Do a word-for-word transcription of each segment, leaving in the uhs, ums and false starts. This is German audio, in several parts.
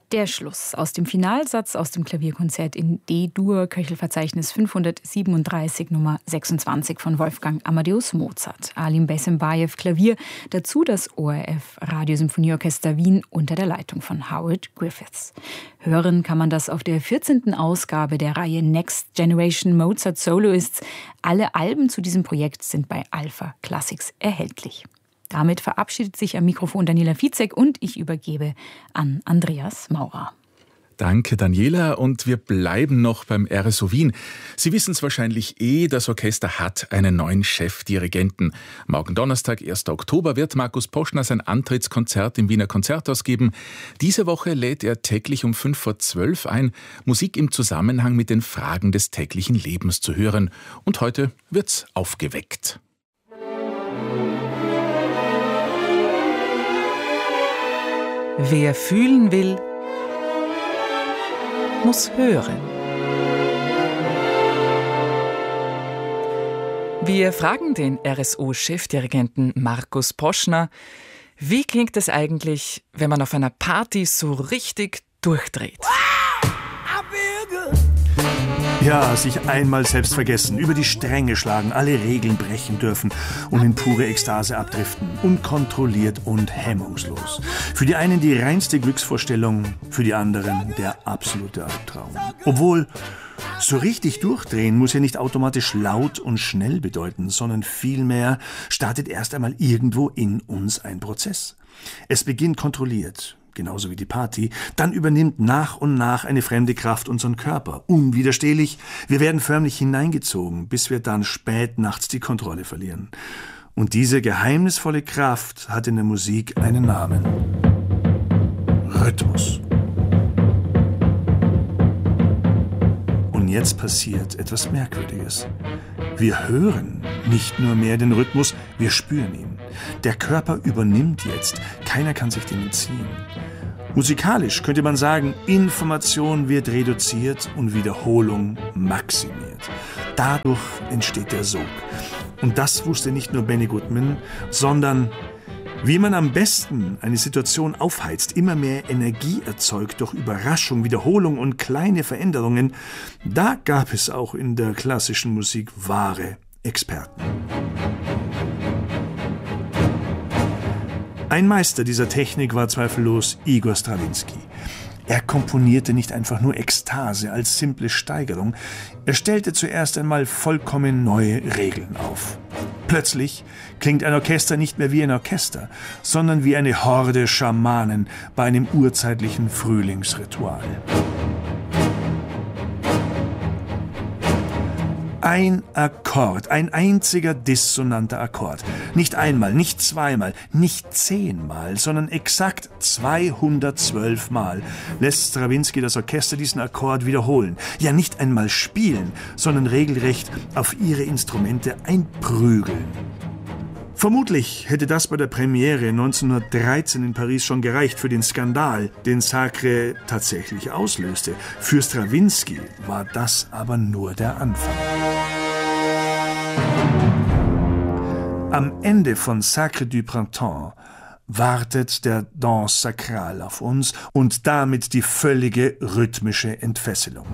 Der Schluss aus dem Finalsatz aus dem Klavierkonzert in D-Dur, Köchelverzeichnis fünfhundertsiebenunddreißig, Nummer sechsundzwanzig von Wolfgang Amadeus Mozart. Alim Bessembajew Klavier, dazu das O R F Radiosymphonieorchester Wien unter der Leitung von Howard Griffiths. Hören kann man das auf der vierzehnten Ausgabe der Reihe Next Generation Mozart Soloists. Alle Alben zu diesem Projekt sind bei Alpha Classics erhältlich. Damit verabschiedet sich am Mikrofon Daniela Fizek und ich übergebe an Andreas Maurer. Danke, Daniela. Und wir bleiben noch beim R S O Wien. Sie wissen es wahrscheinlich eh, das Orchester hat einen neuen Chefdirigenten. Morgen Donnerstag, ersten Oktober, wird Markus Poschner sein Antrittskonzert im Wiener Konzerthaus geben. Diese Woche lädt er täglich um fünf vor zwölf ein, Musik im Zusammenhang mit den Fragen des täglichen Lebens zu hören. Und heute wird's aufgeweckt. Wer fühlen will, muss hören. Wir fragen den R S O-Chefdirigenten Markus Poschner, wie klingt es eigentlich, wenn man auf einer Party so richtig durchdreht? Ja, sich einmal selbst vergessen, über die Stränge schlagen, alle Regeln brechen dürfen und in pure Ekstase abdriften, unkontrolliert und hemmungslos. Für die einen die reinste Glücksvorstellung, für die anderen der absolute Albtraum. Obwohl, so richtig durchdrehen muss ja nicht automatisch laut und schnell bedeuten, sondern vielmehr startet erst einmal irgendwo in uns ein Prozess. Es beginnt kontrolliert, genauso wie die Party, dann übernimmt nach und nach eine fremde Kraft unseren Körper, unwiderstehlich. Wir werden förmlich hineingezogen, bis wir dann spät nachts die Kontrolle verlieren. Und diese geheimnisvolle Kraft hat in der Musik einen Namen: Rhythmus. Und jetzt passiert etwas Merkwürdiges. Wir hören nicht nur mehr den Rhythmus, wir spüren ihn. Der Körper übernimmt jetzt, keiner kann sich dem entziehen. Musikalisch könnte man sagen, Information wird reduziert und Wiederholung maximiert. Dadurch entsteht der Sog. Und das wusste nicht nur Benny Goodman, sondern wie man am besten eine Situation aufheizt, immer mehr Energie erzeugt durch Überraschung, Wiederholung und kleine Veränderungen, da gab es auch in der klassischen Musik wahre Experten. Ein Meister dieser Technik war zweifellos Igor Strawinski. Er komponierte nicht einfach nur Ekstase als simple Steigerung, er stellte zuerst einmal vollkommen neue Regeln auf. Plötzlich klingt ein Orchester nicht mehr wie ein Orchester, sondern wie eine Horde Schamanen bei einem urzeitlichen Frühlingsritual. Ein Akkord, ein einziger dissonanter Akkord. Nicht einmal, nicht zweimal, nicht zehnmal, sondern exakt zweihundertzwölf Mal lässt Strawinski das Orchester diesen Akkord wiederholen. Ja, nicht einmal spielen, sondern regelrecht auf ihre Instrumente einprügeln. Vermutlich hätte das bei der Premiere neunzehnhundertdreizehn in Paris schon gereicht für den Skandal, den Sacre tatsächlich auslöste. Für Strawinski war das aber nur der Anfang. Am Ende von Sacre du Printemps wartet der Danse Sacrale auf uns und damit die völlige rhythmische Entfesselung.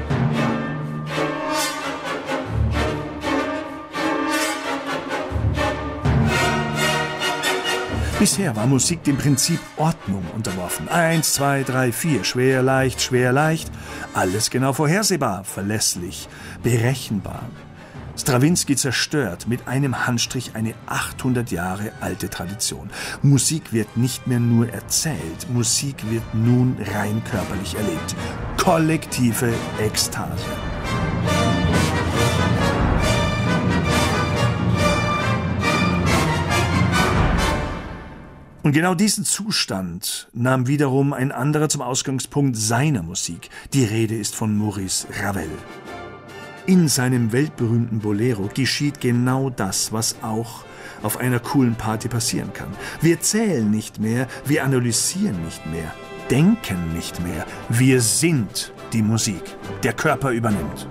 Bisher war Musik dem Prinzip Ordnung unterworfen. Eins, zwei, drei, vier, schwer, leicht, schwer, leicht. Alles genau vorhersehbar, verlässlich, berechenbar. Strawinski zerstört mit einem Handstrich eine achthundert Jahre alte Tradition. Musik wird nicht mehr nur erzählt, Musik wird nun rein körperlich erlebt. Kollektive Ekstase. Und genau diesen Zustand nahm wiederum ein anderer zum Ausgangspunkt seiner Musik. Die Rede ist von Maurice Ravel. In seinem weltberühmten Bolero geschieht genau das, was auch auf einer coolen Party passieren kann. Wir zählen nicht mehr, wir analysieren nicht mehr, denken nicht mehr. Wir sind die Musik. Der Körper übernimmt.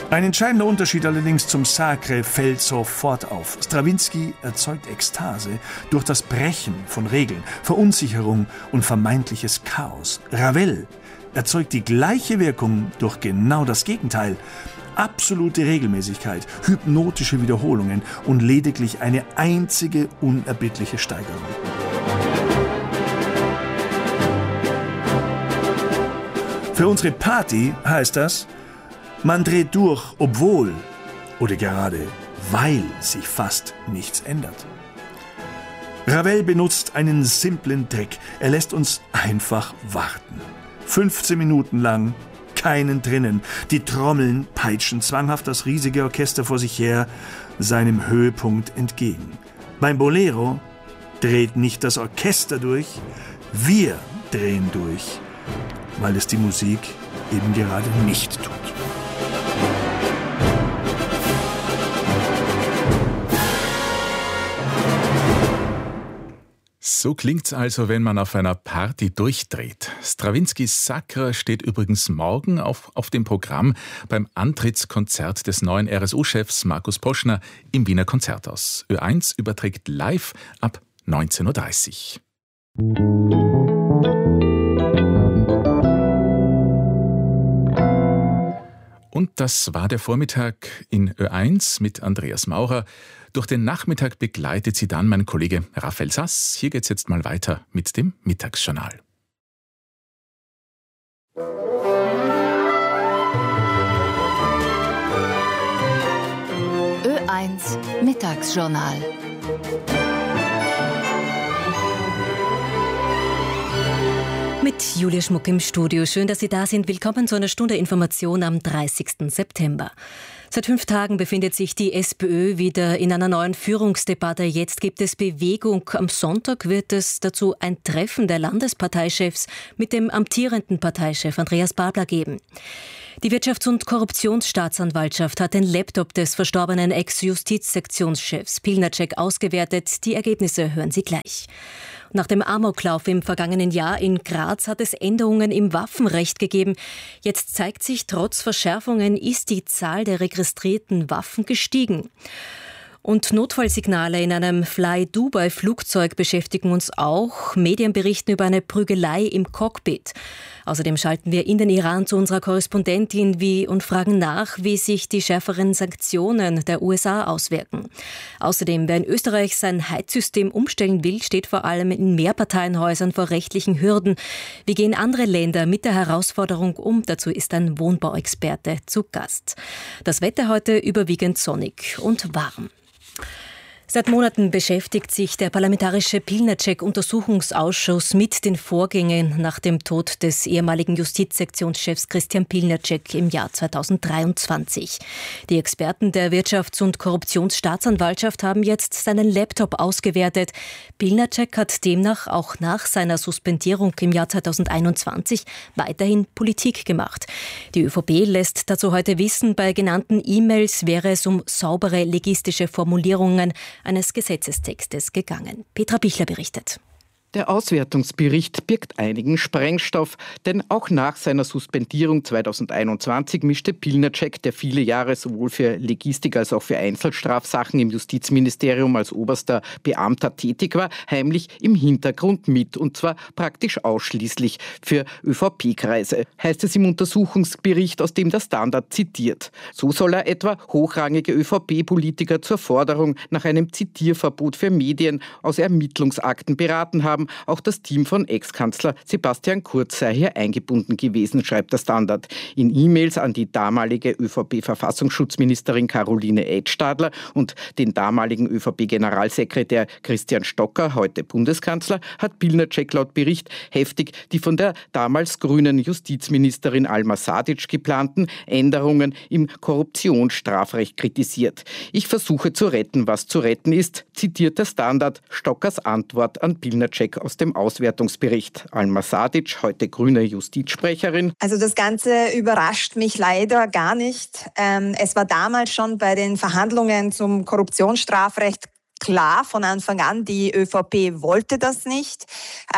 Ein entscheidender Unterschied allerdings zum Sacre fällt sofort auf. Strawinsky erzeugt Ekstase durch das Brechen von Regeln, Verunsicherung und vermeintliches Chaos. Ravel erzeugt die gleiche Wirkung durch genau das Gegenteil. Absolute Regelmäßigkeit, hypnotische Wiederholungen und lediglich eine einzige unerbittliche Steigerung. Für unsere Party heißt das, man dreht durch, obwohl oder gerade weil sich fast nichts ändert. Ravel benutzt einen simplen Trick. Er lässt uns einfach warten. fünfzehn Minuten lang, keinen drinnen. Die Trommeln peitschen zwanghaft das riesige Orchester vor sich her, seinem Höhepunkt entgegen. Beim Bolero dreht nicht das Orchester durch, wir drehen durch, weil es die Musik eben gerade nicht tut. So klingt's also, wenn man auf einer Party durchdreht. Strawinskys Sacre steht übrigens morgen auf, auf dem Programm beim Antrittskonzert des neuen R S O-Chefs Markus Poschner im Wiener Konzerthaus. Ö eins überträgt live ab neunzehn Uhr dreißig. Und das war der Vormittag in Ö eins mit Andreas Maurer. Durch den Nachmittag begleitet sie dann mein Kollege Raphael Sass. Hier geht's jetzt mal weiter mit dem Mittagsjournal. Ö eins Mittagsjournal. Mit Julia Schmuck im Studio. Schön, dass Sie da sind. Willkommen zu einer Stunde Information am dreißigsten September. Seit fünf Tagen befindet sich die SPÖ wieder in einer neuen Führungsdebatte. Jetzt gibt es Bewegung. Am Sonntag wird es dazu ein Treffen der Landesparteichefs mit dem amtierenden Parteichef Andreas Babler geben. Die Wirtschafts- und Korruptionsstaatsanwaltschaft hat den Laptop des verstorbenen Ex-Justizsektionschefs Pilnacek ausgewertet. Die Ergebnisse hören Sie gleich. Nach dem Amoklauf im vergangenen Jahr in Graz hat es Änderungen im Waffenrecht gegeben. Jetzt zeigt sich, trotz Verschärfungen ist die Zahl der registrierten Waffen gestiegen. Und Notfallsignale in einem Fly-Dubai-Flugzeug beschäftigen uns auch. Medien berichten über eine Prügelei im Cockpit. Außerdem schalten wir in den Iran zu unserer Korrespondentin wie und fragen nach, wie sich die schärferen Sanktionen der U S A auswirken. Außerdem, wer in Österreich sein Heizsystem umstellen will, steht vor allem in Mehrparteienhäusern vor rechtlichen Hürden. Wie gehen andere Länder mit der Herausforderung um? Dazu ist ein Wohnbauexperte zu Gast. Das Wetter heute überwiegend sonnig und warm. Seit Monaten beschäftigt sich der Parlamentarische Pilnacek-Untersuchungsausschuss mit den Vorgängen nach dem Tod des ehemaligen Justizsektionschefs Christian Pilnacek im Jahr zweitausenddreiundzwanzig. Die Experten der Wirtschafts- und Korruptionsstaatsanwaltschaft haben jetzt seinen Laptop ausgewertet. Pilnacek hat demnach auch nach seiner Suspendierung im Jahr zweitausendeinundzwanzig weiterhin Politik gemacht. Die ÖVP lässt dazu heute wissen, bei genannten E-Mails wäre es um saubere legistische Formulierungen eines Gesetzestextes gegangen. Petra Bichler berichtet. Der Auswertungsbericht birgt einigen Sprengstoff, denn auch nach seiner Suspendierung zweitausendeinundzwanzig mischte Pilnacek, der viele Jahre sowohl für Legistik als auch für Einzelstrafsachen im Justizministerium als oberster Beamter tätig war, heimlich im Hintergrund mit, und zwar praktisch ausschließlich für ÖVP-Kreise, heißt es im Untersuchungsbericht, aus dem der Standard zitiert. So soll er etwa hochrangige ÖVP-Politiker zur Forderung nach einem Zitierverbot für Medien aus Ermittlungsakten beraten haben. Auch das Team von Ex-Kanzler Sebastian Kurz sei hier eingebunden gewesen, schreibt der Standard. In E-Mails an die damalige ÖVP-Verfassungsschutzministerin Caroline Edstadler und den damaligen ÖVP-Generalsekretär Christian Stocker, heute Bundeskanzler, hat Pilnacek laut Bericht heftig die von der damals grünen Justizministerin Alma Sadic geplanten Änderungen im Korruptionsstrafrecht kritisiert. Ich versuche zu retten, was zu retten ist, zitiert der Standard Stockers Antwort an Pilnacek aus dem Auswertungsbericht. Alma Sadic, heute grüne Justizsprecherin. Also das Ganze überrascht mich leider gar nicht. Ähm, es war damals schon bei den Verhandlungen zum Korruptionsstrafrecht klar von Anfang an, die ÖVP wollte das nicht.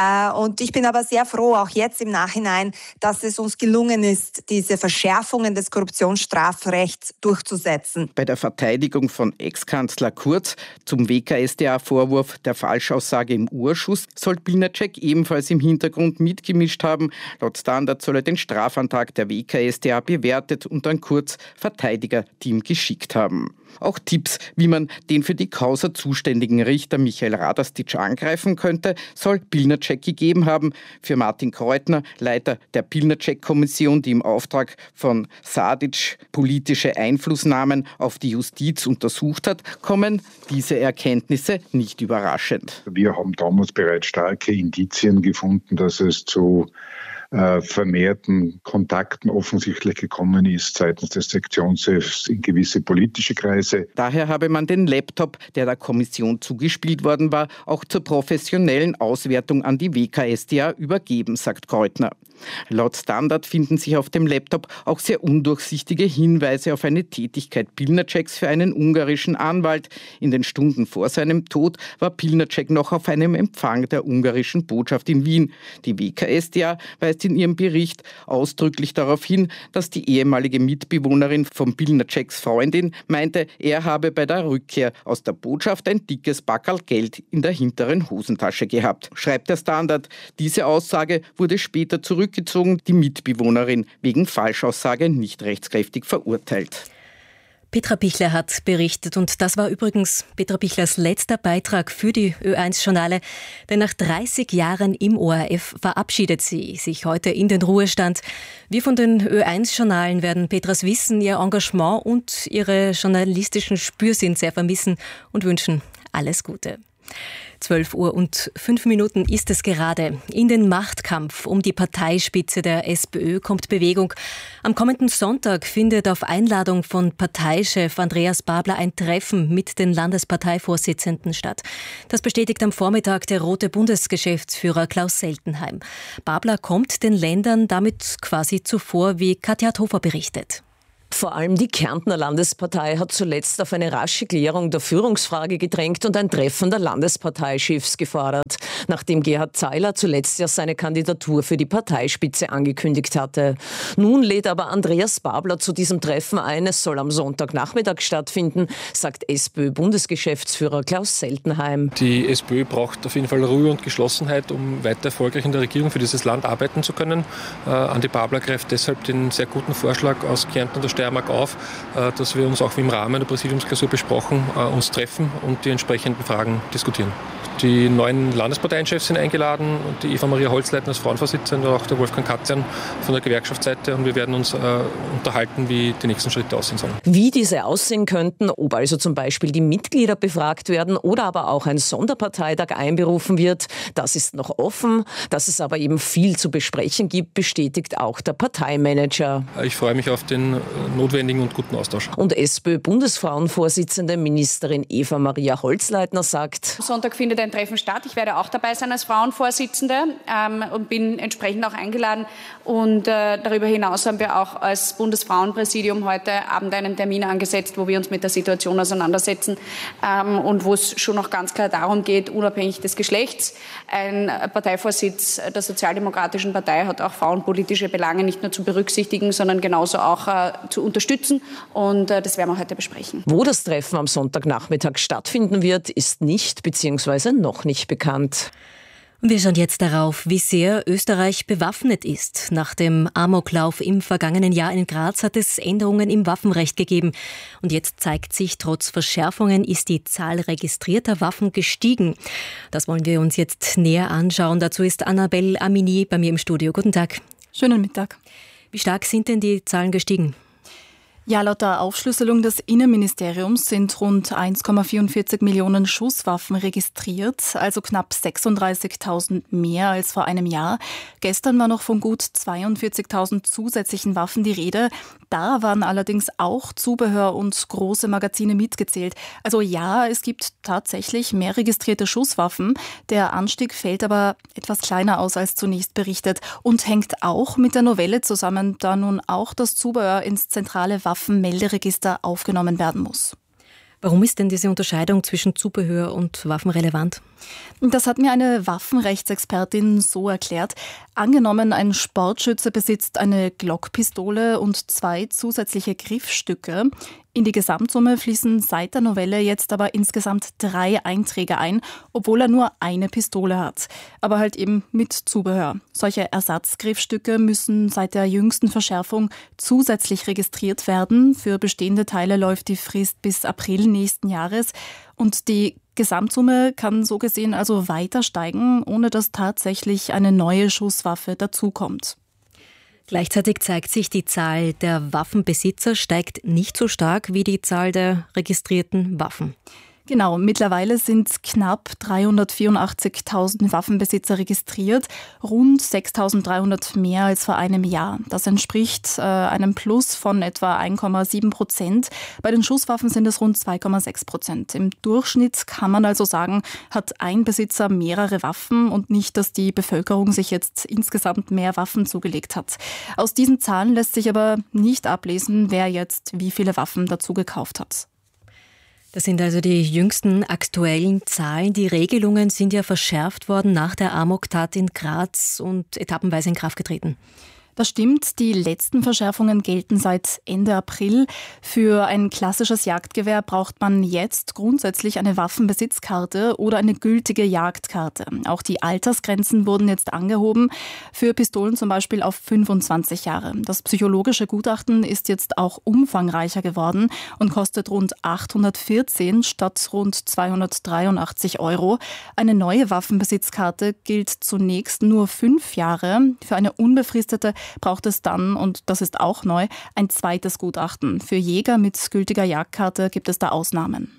Und ich bin aber sehr froh, auch jetzt im Nachhinein, dass es uns gelungen ist, diese Verschärfungen des Korruptionsstrafrechts durchzusetzen. Bei der Verteidigung von Ex-Kanzler Kurz zum W K S t A-Vorwurf der Falschaussage im Urschuss soll Pilnacek ebenfalls im Hintergrund mitgemischt haben. Laut Standard soll er den Strafantrag der W K S t A bewertet und an Kurz Verteidigerteam geschickt haben. Auch Tipps, wie man den für die Causa zuständigen Richter Michael Radastitsch angreifen könnte, soll Pilnacek gegeben haben. Für Martin Kreutner, Leiter der Pilnacek-Kommission, die im Auftrag von Sadic politische Einflussnahmen auf die Justiz untersucht hat, kommen diese Erkenntnisse nicht überraschend. Wir haben damals bereits starke Indizien gefunden, dass es zu Äh, vermehrten Kontakten offensichtlich gekommen ist seitens des Sektionschefs in gewisse politische Kreise. Daher habe man den Laptop, der der Kommission zugespielt worden war, auch zur professionellen Auswertung an die W K S t A übergeben, sagt Kreutner. Laut Standard finden sich auf dem Laptop auch sehr undurchsichtige Hinweise auf eine Tätigkeit Pilnaceks für einen ungarischen Anwalt. In den Stunden vor seinem Tod war Pilnacek noch auf einem Empfang der ungarischen Botschaft in Wien. Die W K S t A weist in ihrem Bericht ausdrücklich darauf hin, dass die ehemalige Mitbewohnerin von Pilnaceks Freundin meinte, er habe bei der Rückkehr aus der Botschaft ein dickes Backerl Geld in der hinteren Hosentasche gehabt, schreibt der Standard. Diese Aussage wurde später zurückgezogen, die Mitbewohnerin wegen Falschaussage nicht rechtskräftig verurteilt. Petra Pichler hat berichtet und das war übrigens Petra Pichlers letzter Beitrag für die Ö eins Journale, denn nach dreißig Jahren im O R F verabschiedet sie sich heute in den Ruhestand. Wir von den Ö eins Journalen werden Petras Wissen, ihr Engagement und ihre journalistischen Spürsinn sehr vermissen und wünschen alles Gute. zwölf Uhr und fünf Minuten ist es gerade. In den Machtkampf um die Parteispitze der SPÖ kommt Bewegung. Am kommenden Sonntag findet auf Einladung von Parteichef Andreas Babler ein Treffen mit den Landesparteivorsitzenden statt. Das bestätigt am Vormittag der rote Bundesgeschäftsführer Klaus Seltenheim. Babler kommt den Ländern damit quasi zuvor, wie Katja Hofer berichtet. Vor allem die Kärntner Landespartei hat zuletzt auf eine rasche Klärung der Führungsfrage gedrängt und ein Treffen der Landesparteichefs gefordert, nachdem Gerhard Zeiler zuletzt ja seine Kandidatur für die Parteispitze angekündigt hatte. Nun lädt aber Andreas Babler zu diesem Treffen ein. Es soll am Sonntagnachmittag stattfinden, sagt SPÖ-Bundesgeschäftsführer Klaus Seltenheim. Die SPÖ braucht auf jeden Fall Ruhe und Geschlossenheit, um weiter erfolgreich in der Regierung für dieses Land arbeiten zu können. Äh, Andi Babler greift deshalb den sehr guten Vorschlag aus Kärnten und der Steiermark auf, dass wir uns auch wie im Rahmen der Präsidiumsklausur besprochen, uns treffen und die entsprechenden Fragen diskutieren. Die neuen Landesparteienchefs sind eingeladen, die Eva Maria Holzleitner als Frauenvorsitzende und auch der Wolfgang Katzian von der Gewerkschaftsseite, und wir werden uns äh, unterhalten, wie die nächsten Schritte aussehen sollen. Wie diese aussehen könnten, ob also zum Beispiel die Mitglieder befragt werden oder aber auch ein Sonderparteitag einberufen wird, das ist noch offen. Dass es aber eben viel zu besprechen gibt, bestätigt auch der Parteimanager. Ich freue mich auf den notwendigen und guten Austausch. Und SPÖ-Bundesfrauenvorsitzende Ministerin Eva Maria Holzleitner sagt: Am Sonntag findet ein Treffen statt. Ich werde auch dabei sein als Frauenvorsitzende ähm, und bin entsprechend auch eingeladen. Und äh, darüber hinaus haben wir auch als Bundesfrauenpräsidium heute Abend einen Termin angesetzt, wo wir uns mit der Situation auseinandersetzen ähm, und wo es schon noch ganz klar darum geht, unabhängig des Geschlechts. Ein Parteivorsitz der Sozialdemokratischen Partei hat auch frauenpolitische Belange nicht nur zu berücksichtigen, sondern genauso auch äh, zu unterstützen. Und äh, das werden wir heute besprechen. Wo das Treffen am Sonntagnachmittag stattfinden wird, ist nicht bzw. noch nicht bekannt. Und wir schauen jetzt darauf, wie sehr Österreich bewaffnet ist. Nach dem Amoklauf im vergangenen Jahr in Graz hat es Änderungen im Waffenrecht gegeben. Und jetzt zeigt sich, trotz Verschärfungen ist die Zahl registrierter Waffen gestiegen. Das wollen wir uns jetzt näher anschauen. Dazu ist Annabelle Amini bei mir im Studio. Guten Tag. Schönen Mittag. Wie stark sind denn die Zahlen gestiegen? Ja, laut der Aufschlüsselung des Innenministeriums sind rund eins Komma vierundvierzig Millionen Schusswaffen registriert, also knapp sechsunddreißigtausend mehr als vor einem Jahr. Gestern war noch von gut zweiundvierzigtausend zusätzlichen Waffen die Rede. Da waren allerdings auch Zubehör und große Magazine mitgezählt. Also ja, es gibt tatsächlich mehr registrierte Schusswaffen. Der Anstieg fällt aber etwas kleiner aus als zunächst berichtet und hängt auch mit der Novelle zusammen, da nun auch das Zubehör ins zentrale Waffenmelderegister aufgenommen werden muss. Warum ist denn diese Unterscheidung zwischen Zubehör und Waffen relevant? Das hat mir eine Waffenrechtsexpertin so erklärt. Angenommen, ein Sportschütze besitzt eine Glockpistole und zwei zusätzliche Griffstücke. In die Gesamtsumme fließen seit der Novelle jetzt aber insgesamt drei Einträge ein, obwohl er nur eine Pistole hat. Aber halt eben mit Zubehör. Solche Ersatzgriffstücke müssen seit der jüngsten Verschärfung zusätzlich registriert werden. Für bestehende Teile läuft die Frist bis April nächsten Jahres. Und die Gesamtsumme kann so gesehen also weiter steigen, ohne dass tatsächlich eine neue Schusswaffe dazukommt. Gleichzeitig zeigt sich, die Zahl der Waffenbesitzer steigt nicht so stark wie die Zahl der registrierten Waffen. Genau, mittlerweile sind knapp dreihundertvierundachtzigtausend Waffenbesitzer registriert, rund sechstausenddreihundert mehr als vor einem Jahr. Das entspricht äh, einem Plus von etwa eins Komma sieben Prozent. Bei den Schusswaffen sind es rund zwei Komma sechs Prozent. Im Durchschnitt kann man also sagen, hat ein Besitzer mehrere Waffen und nicht, dass die Bevölkerung sich jetzt insgesamt mehr Waffen zugelegt hat. Aus diesen Zahlen lässt sich aber nicht ablesen, wer jetzt wie viele Waffen dazu gekauft hat. Das sind also die jüngsten aktuellen Zahlen. Die Regelungen sind ja verschärft worden nach der Amoktat in Graz und etappenweise in Kraft getreten. Das stimmt, die letzten Verschärfungen gelten seit Ende April. Für ein klassisches Jagdgewehr braucht man jetzt grundsätzlich eine Waffenbesitzkarte oder eine gültige Jagdkarte. Auch die Altersgrenzen wurden jetzt angehoben, für Pistolen zum Beispiel auf fünfundzwanzig Jahre. Das psychologische Gutachten ist jetzt auch umfangreicher geworden und kostet rund achthundertvierzehn statt rund zweihundertdreiundachtzig Euro. Eine neue Waffenbesitzkarte gilt zunächst nur fünf Jahre. Für eine unbefristete braucht es dann, und das ist auch neu, ein zweites Gutachten. Für Jäger mit gültiger Jagdkarte gibt es da Ausnahmen.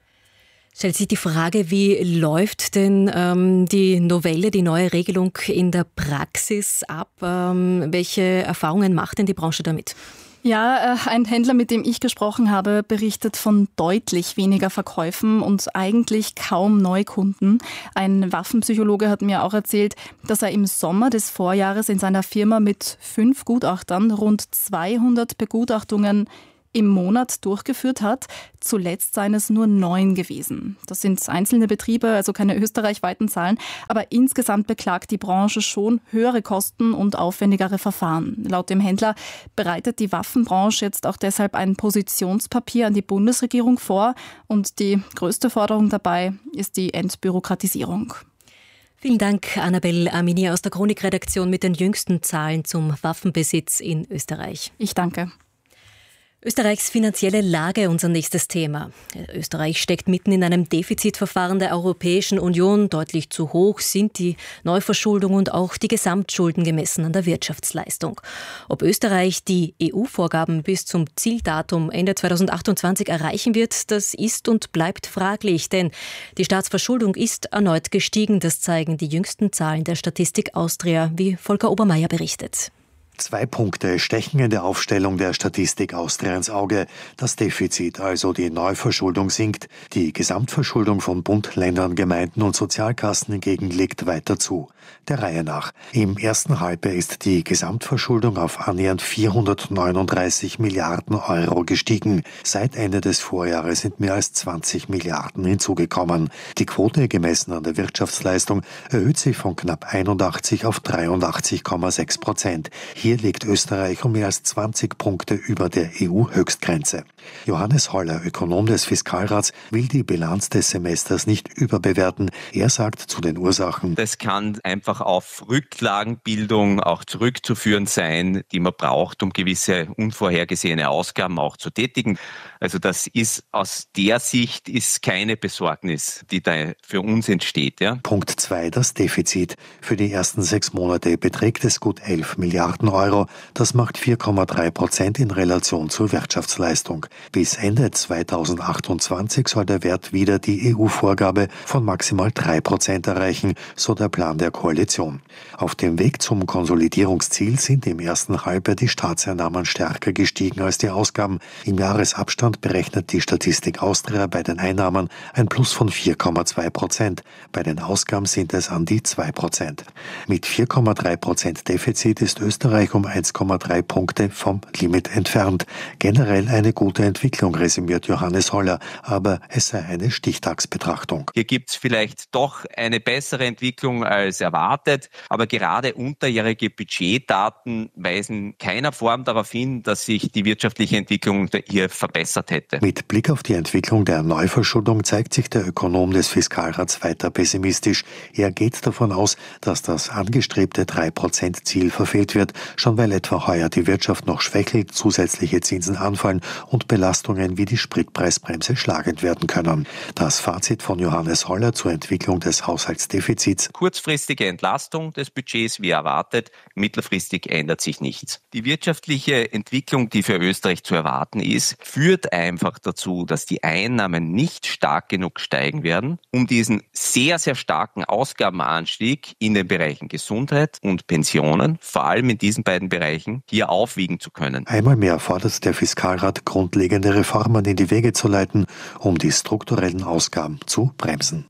Stellt sich die Frage, wie läuft denn ähm, die Novelle, die neue Regelung in der Praxis ab? Ähm, welche Erfahrungen macht denn die Branche damit? Ja, ein Händler, mit dem ich gesprochen habe, berichtet von deutlich weniger Verkäufen und eigentlich kaum Neukunden. Ein Waffenpsychologe hat mir auch erzählt, dass er im Sommer des Vorjahres in seiner Firma mit fünf Gutachtern rund zweihundert Begutachtungen im Monat durchgeführt hat. Zuletzt seien es nur neun gewesen. Das sind einzelne Betriebe, also keine österreichweiten Zahlen. Aber insgesamt beklagt die Branche schon höhere Kosten und aufwendigere Verfahren. Laut dem Händler bereitet die Waffenbranche jetzt auch deshalb ein Positionspapier an die Bundesregierung vor. Und die größte Forderung dabei ist die Entbürokratisierung. Vielen Dank, Annabel Armini aus der Chronikredaktion mit den jüngsten Zahlen zum Waffenbesitz in Österreich. Ich danke. Österreichs finanzielle Lage, unser nächstes Thema. Österreich steckt mitten in einem Defizitverfahren der Europäischen Union. Deutlich zu hoch sind die Neuverschuldung und auch die Gesamtschulden gemessen an der Wirtschaftsleistung. Ob Österreich die E U-Vorgaben bis zum Zieldatum Ende zweitausendachtundzwanzig erreichen wird, das ist und bleibt fraglich. Denn die Staatsverschuldung ist erneut gestiegen. Das zeigen die jüngsten Zahlen der Statistik Austria, wie Volker Obermeier berichtet. Zwei Punkte stechen in der Aufstellung der Statistik Austria ins Auge. Das Defizit, also die Neuverschuldung, sinkt. Die Gesamtverschuldung von Bund, Ländern, Gemeinden und Sozialkassen hingegen legt weiter zu. Der Reihe nach. Im ersten Halbjahr ist die Gesamtverschuldung auf annähernd vierhundertneununddreißig Milliarden Euro gestiegen. Seit Ende des Vorjahres sind mehr als zwanzig Milliarden hinzugekommen. Die Quote, gemessen an der Wirtschaftsleistung, erhöht sich von knapp einundachtzig auf dreiundachtzig Komma sechs Prozent. Hier liegt Österreich um mehr als zwanzig Punkte über der E U-Höchstgrenze. Johannes Holler, Ökonom des Fiskalrats, will die Bilanz des Semesters nicht überbewerten. Er sagt zu den Ursachen: Das kann einfach auf Rücklagenbildung auch zurückzuführen sein, die man braucht, um gewisse unvorhergesehene Ausgaben auch zu tätigen. Also das ist aus der Sicht ist keine Besorgnis, die da für uns entsteht. Ja? Punkt zwei, das Defizit. Für die ersten sechs Monate beträgt es gut elf Milliarden Euro. Das macht vier Komma drei Prozent in Relation zur Wirtschaftsleistung. Bis Ende zweitausendachtundzwanzig soll der Wert wieder die E U-Vorgabe von maximal drei Prozent erreichen, so der Plan der Koalition. Auf dem Weg zum Konsolidierungsziel sind im ersten Halbjahr die Staatseinnahmen stärker gestiegen als die Ausgaben. Im Jahresabstand berechnet die Statistik Austria bei den Einnahmen ein Plus von vier Komma zwei Prozent. Bei den Ausgaben sind es an die zwei Prozent. Mit vier Komma drei Prozent Defizit ist Österreich um eins Komma drei Punkte vom Limit entfernt. Generell eine gute gute Entwicklung, resümiert Johannes Holler, aber es sei eine Stichtagsbetrachtung. Hier gibt es vielleicht doch eine bessere Entwicklung als erwartet, aber gerade unterjährige Budgetdaten weisen keiner Form darauf hin, dass sich die wirtschaftliche Entwicklung hier verbessert hätte. Mit Blick auf die Entwicklung der Neuverschuldung zeigt sich der Ökonom des Fiskalrats weiter pessimistisch. Er geht davon aus, dass das angestrebte drei Prozent Ziel verfehlt wird, schon weil etwa heuer die Wirtschaft noch schwächelt, zusätzliche Zinsen anfallen und Belastungen wie die Spritpreisbremse schlagend werden können. Das Fazit von Johannes Holler zur Entwicklung des Haushaltsdefizits: Kurzfristige Entlastung des Budgets wie erwartet, mittelfristig ändert sich nichts. Die wirtschaftliche Entwicklung, die für Österreich zu erwarten ist, führt einfach dazu, dass die Einnahmen nicht stark genug steigen werden, um diesen sehr, sehr starken Ausgabenanstieg in den Bereichen Gesundheit und Pensionen, vor allem in diesen beiden Bereichen, hier aufwiegen zu können. Einmal mehr fordert der Fiskalrat, grundlegende Reformen in die Wege zu leiten, um die strukturellen Ausgaben zu bremsen.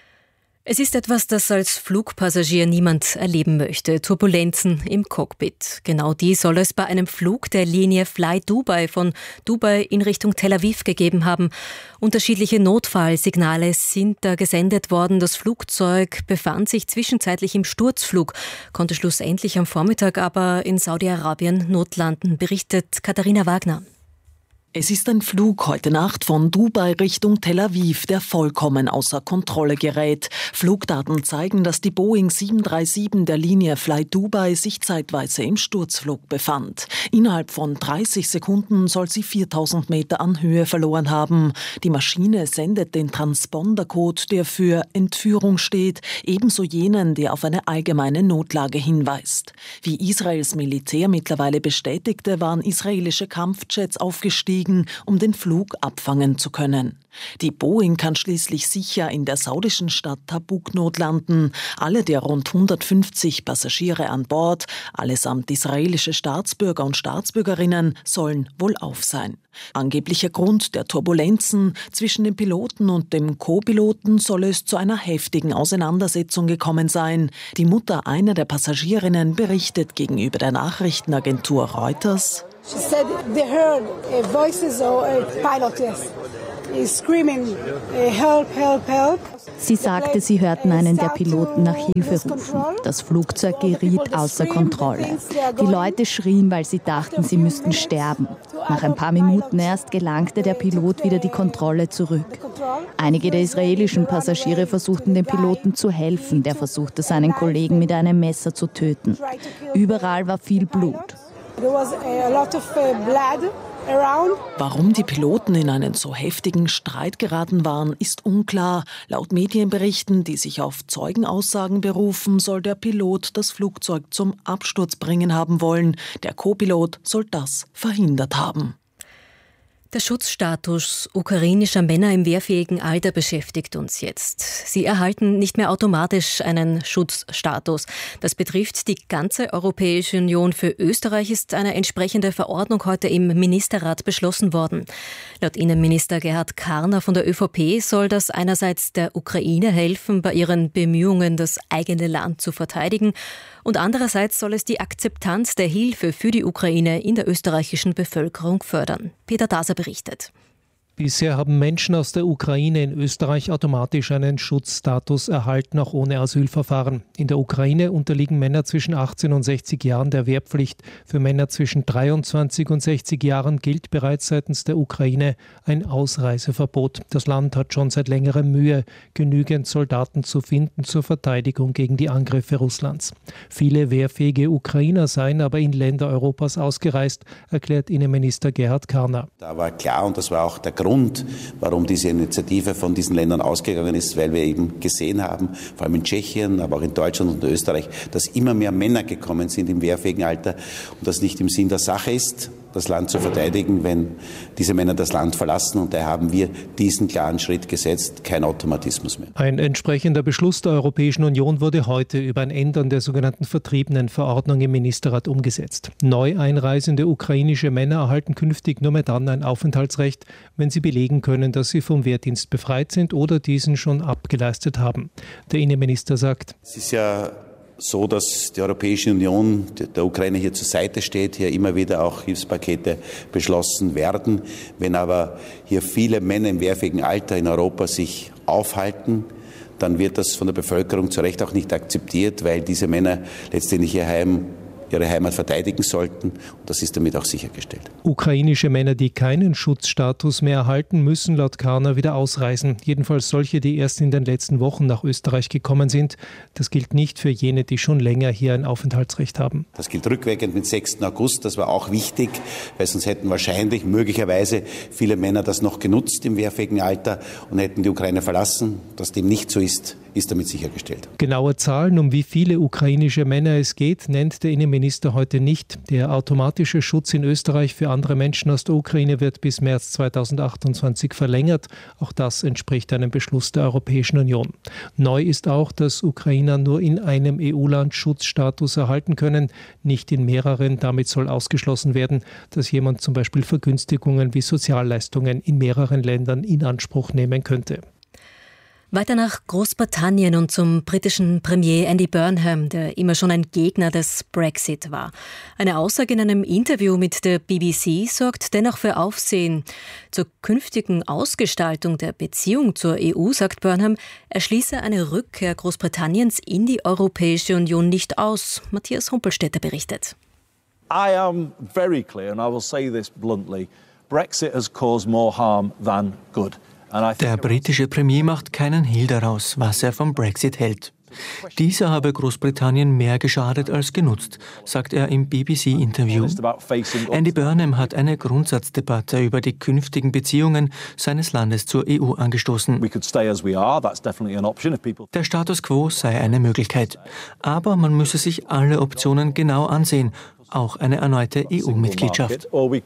Es ist etwas, das als Flugpassagier niemand erleben möchte. Turbulenzen im Cockpit. Genau die soll es bei einem Flug der Linie Fly Dubai von Dubai in Richtung Tel Aviv gegeben haben. Unterschiedliche Notfallsignale sind da gesendet worden. Das Flugzeug befand sich zwischenzeitlich im Sturzflug, konnte schlussendlich am Vormittag aber in Saudi-Arabien notlanden, berichtet Katharina Wagner. Es ist ein Flug heute Nacht von Dubai Richtung Tel Aviv, der vollkommen außer Kontrolle gerät. Flugdaten zeigen, dass die Boeing sieben drei sieben der Linie Fly Dubai sich zeitweise im Sturzflug befand. Innerhalb von dreißig Sekunden soll sie viertausend Meter an Höhe verloren haben. Die Maschine sendet den Transpondercode, der für Entführung steht, ebenso jenen, der auf eine allgemeine Notlage hinweist. Wie Israels Militär mittlerweile bestätigte, waren israelische Kampfjets aufgestiegen, um den Flug abfangen zu können. Die Boeing kann schließlich sicher in der saudischen Stadt Tabuk notlanden. Alle der rund hundertfünfzig Passagiere an Bord, allesamt israelische Staatsbürger und Staatsbürgerinnen, sollen wohlauf sein. Angeblicher Grund der Turbulenzen zwischen dem Piloten und dem Co-Piloten soll es zu einer heftigen Auseinandersetzung gekommen sein. Die Mutter einer der Passagierinnen berichtet gegenüber der Nachrichtenagentur Reuters: She said they heard uh, voices of a pilot, yes. He's screaming, uh, help, help, help. Sie sagte, sie hörten einen der Piloten nach Hilfe rufen. Das Flugzeug geriet außer Kontrolle. Die Leute schrien, weil sie dachten, sie müssten sterben. Nach ein paar Minuten erst gelangte der Pilot wieder die Kontrolle zurück. Einige der israelischen Passagiere versuchten dem Piloten zu helfen. Der versuchte, seinen Kollegen mit einem Messer zu töten. Überall war viel Blut. Warum die Piloten in einen so heftigen Streit geraten waren, ist unklar. Laut Medienberichten, die sich auf Zeugenaussagen berufen, soll der Pilot das Flugzeug zum Absturz bringen haben wollen. Der Co-Pilot soll das verhindert haben. Der Schutzstatus ukrainischer Männer im wehrfähigen Alter beschäftigt uns jetzt. Sie erhalten nicht mehr automatisch einen Schutzstatus. Das betrifft die ganze Europäische Union. Für Österreich ist eine entsprechende Verordnung heute im Ministerrat beschlossen worden. Laut Innenminister Gerhard Karner von der ÖVP soll das einerseits der Ukraine helfen, bei ihren Bemühungen, das eigene Land zu verteidigen, und andererseits soll es die Akzeptanz der Hilfe für die Ukraine in der österreichischen Bevölkerung fördern. Peter Daser berichtet. Bisher haben Menschen aus der Ukraine in Österreich automatisch einen Schutzstatus erhalten, auch ohne Asylverfahren. In der Ukraine unterliegen Männer zwischen achtzehn und sechzig Jahren der Wehrpflicht. Für Männer zwischen dreiundzwanzig und sechzig Jahren gilt bereits seitens der Ukraine ein Ausreiseverbot. Das Land hat schon seit längerem Mühe, genügend Soldaten zu finden zur Verteidigung gegen die Angriffe Russlands. Viele wehrfähige Ukrainer seien aber in Länder Europas ausgereist, erklärt Innenminister Gerhard Karner. Da war klar, und das war auch der Grund, Grund, warum diese Initiative von diesen Ländern ausgegangen ist, weil wir eben gesehen haben, vor allem in Tschechien, aber auch in Deutschland und Österreich, dass immer mehr Männer gekommen sind im wehrfähigen Alter und das nicht im Sinn der Sache ist, das Land zu verteidigen, wenn diese Männer das Land verlassen. Und daher haben wir diesen klaren Schritt gesetzt, kein Automatismus mehr. Ein entsprechender Beschluss der Europäischen Union wurde heute über ein Ändern der sogenannten Vertriebenenverordnung im Ministerrat umgesetzt. Neu einreisende ukrainische Männer erhalten künftig nur mehr dann ein Aufenthaltsrecht, wenn sie belegen können, dass sie vom Wehrdienst befreit sind oder diesen schon abgeleistet haben. Der Innenminister sagt: Es ist ja so, dass die Europäische Union der Ukraine hier zur Seite steht, hier immer wieder auch Hilfspakete beschlossen werden. Wenn aber hier viele Männer im wehrfähigen Alter in Europa sich aufhalten, dann wird das von der Bevölkerung zu Recht auch nicht akzeptiert, weil diese Männer letztendlich ihr Heim ihre Heimat verteidigen sollten. Und das ist damit auch sichergestellt. Ukrainische Männer, die keinen Schutzstatus mehr erhalten, müssen laut Karner wieder ausreisen. Jedenfalls solche, die erst in den letzten Wochen nach Österreich gekommen sind. Das gilt nicht für jene, die schon länger hier ein Aufenthaltsrecht haben. Das gilt rückwirkend mit sechsten August. Das war auch wichtig, weil sonst hätten wahrscheinlich, möglicherweise viele Männer das noch genutzt im wehrfähigen Alter und hätten die Ukraine verlassen. Dass dem nicht so ist, ist damit sichergestellt. Genaue Zahlen, um wie viele ukrainische Männer es geht, nennt der Innenminister heute nicht. Der automatische Schutz in Österreich für andere Menschen aus der Ukraine wird bis März zweitausendachtundzwanzig verlängert. Auch das entspricht einem Beschluss der Europäischen Union. Neu ist auch, dass Ukrainer nur in einem E U-Land Schutzstatus erhalten können, nicht in mehreren. Damit soll ausgeschlossen werden, dass jemand zum Beispiel Vergünstigungen wie Sozialleistungen in mehreren Ländern in Anspruch nehmen könnte. Weiter nach Großbritannien und zum britischen Premier Andy Burnham, der immer schon ein Gegner des Brexit war. Eine Aussage in einem Interview mit der B B C sorgt dennoch für Aufsehen. Zur künftigen Ausgestaltung der Beziehung zur E U sagt Burnham, er schließe eine Rückkehr Großbritanniens in die Europäische Union nicht aus. Matthias Humpelstädter berichtet. I am very clear, and I will say this bluntly, Brexit has caused more harm than good. Der britische Premier macht keinen Hehl daraus, was er vom Brexit hält. Dieser habe Großbritannien mehr geschadet als genutzt, sagt er im B B C-Interview. Andy Burnham hat eine Grundsatzdebatte über die künftigen Beziehungen seines Landes zur E U angestoßen. Der Status quo sei eine Möglichkeit, aber man müsse sich alle Optionen genau ansehen, auch eine erneute E U-Mitgliedschaft.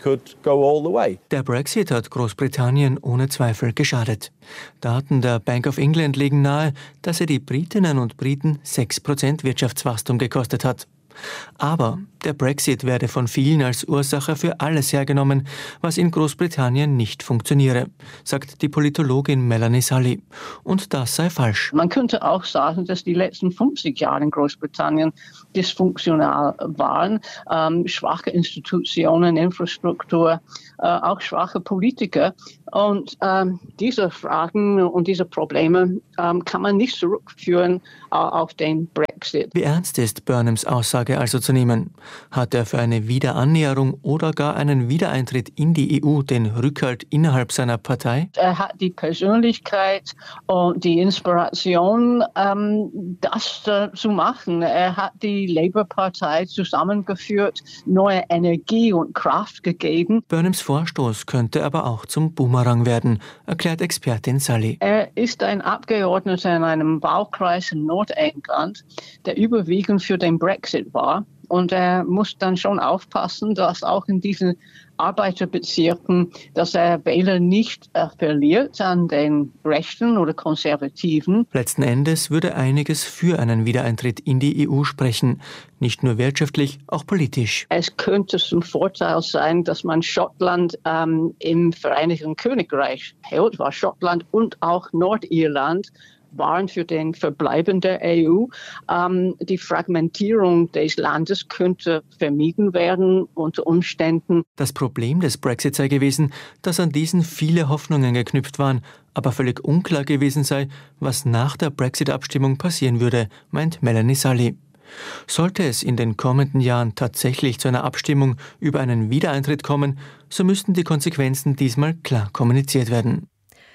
Der Brexit hat Großbritannien ohne Zweifel geschadet. Daten der Bank of England legen nahe, dass er die Britinnen und Briten sechs Prozent Wirtschaftswachstum gekostet hat. Aber der Brexit werde von vielen als Ursache für alles hergenommen, was in Großbritannien nicht funktioniere, sagt die Politologin Melanie Sully. Und das sei falsch. Man könnte auch sagen, dass die letzten fünfzig Jahre in Großbritannien dysfunktional waren. Ähm, schwache Institutionen, Infrastruktur, äh, auch schwache Politiker. Und ähm, diese Fragen und diese Probleme ähm, kann man nicht zurückführen äh, auf den Brexit. Wie ernst ist Burnhams Aussage also zu nehmen? Hat er für eine Wiederannäherung oder gar einen Wiedereintritt in die E U den Rückhalt innerhalb seiner Partei? Er hat die Persönlichkeit und die Inspiration, ähm, das äh, zu machen. Er hat die Labour-Partei zusammengeführt, neue Energie und Kraft gegeben. Burnhams Vorstoß könnte aber auch zum Boomerang werden, erklärt Expertin Sully. Er ist ein Abgeordneter in einem Wahlkreis in Nordengland, der überwiegend für den Brexit war. Und er muss dann schon aufpassen, dass auch in diesen Arbeiterbezirken, dass er Wähler nicht äh, verliert an den Rechten oder Konservativen. Letzten Endes würde einiges für einen Wiedereintritt in die E U sprechen. Nicht nur wirtschaftlich, auch politisch. Es könnte zum Vorteil sein, dass man Schottland ähm, im Vereinigten Königreich hält, war Schottland und auch Nordirland waren für den Verbleiben der E U. Ähm, die Fragmentierung des Landes könnte vermieden werden unter Umständen. Das Problem des Brexit sei gewesen, dass an diesen viele Hoffnungen geknüpft waren, aber völlig unklar gewesen sei, was nach der Brexit-Abstimmung passieren würde, meint Melanie Sully. Sollte es in den kommenden Jahren tatsächlich zu einer Abstimmung über einen Wiedereintritt kommen, so müssten die Konsequenzen diesmal klar kommuniziert werden.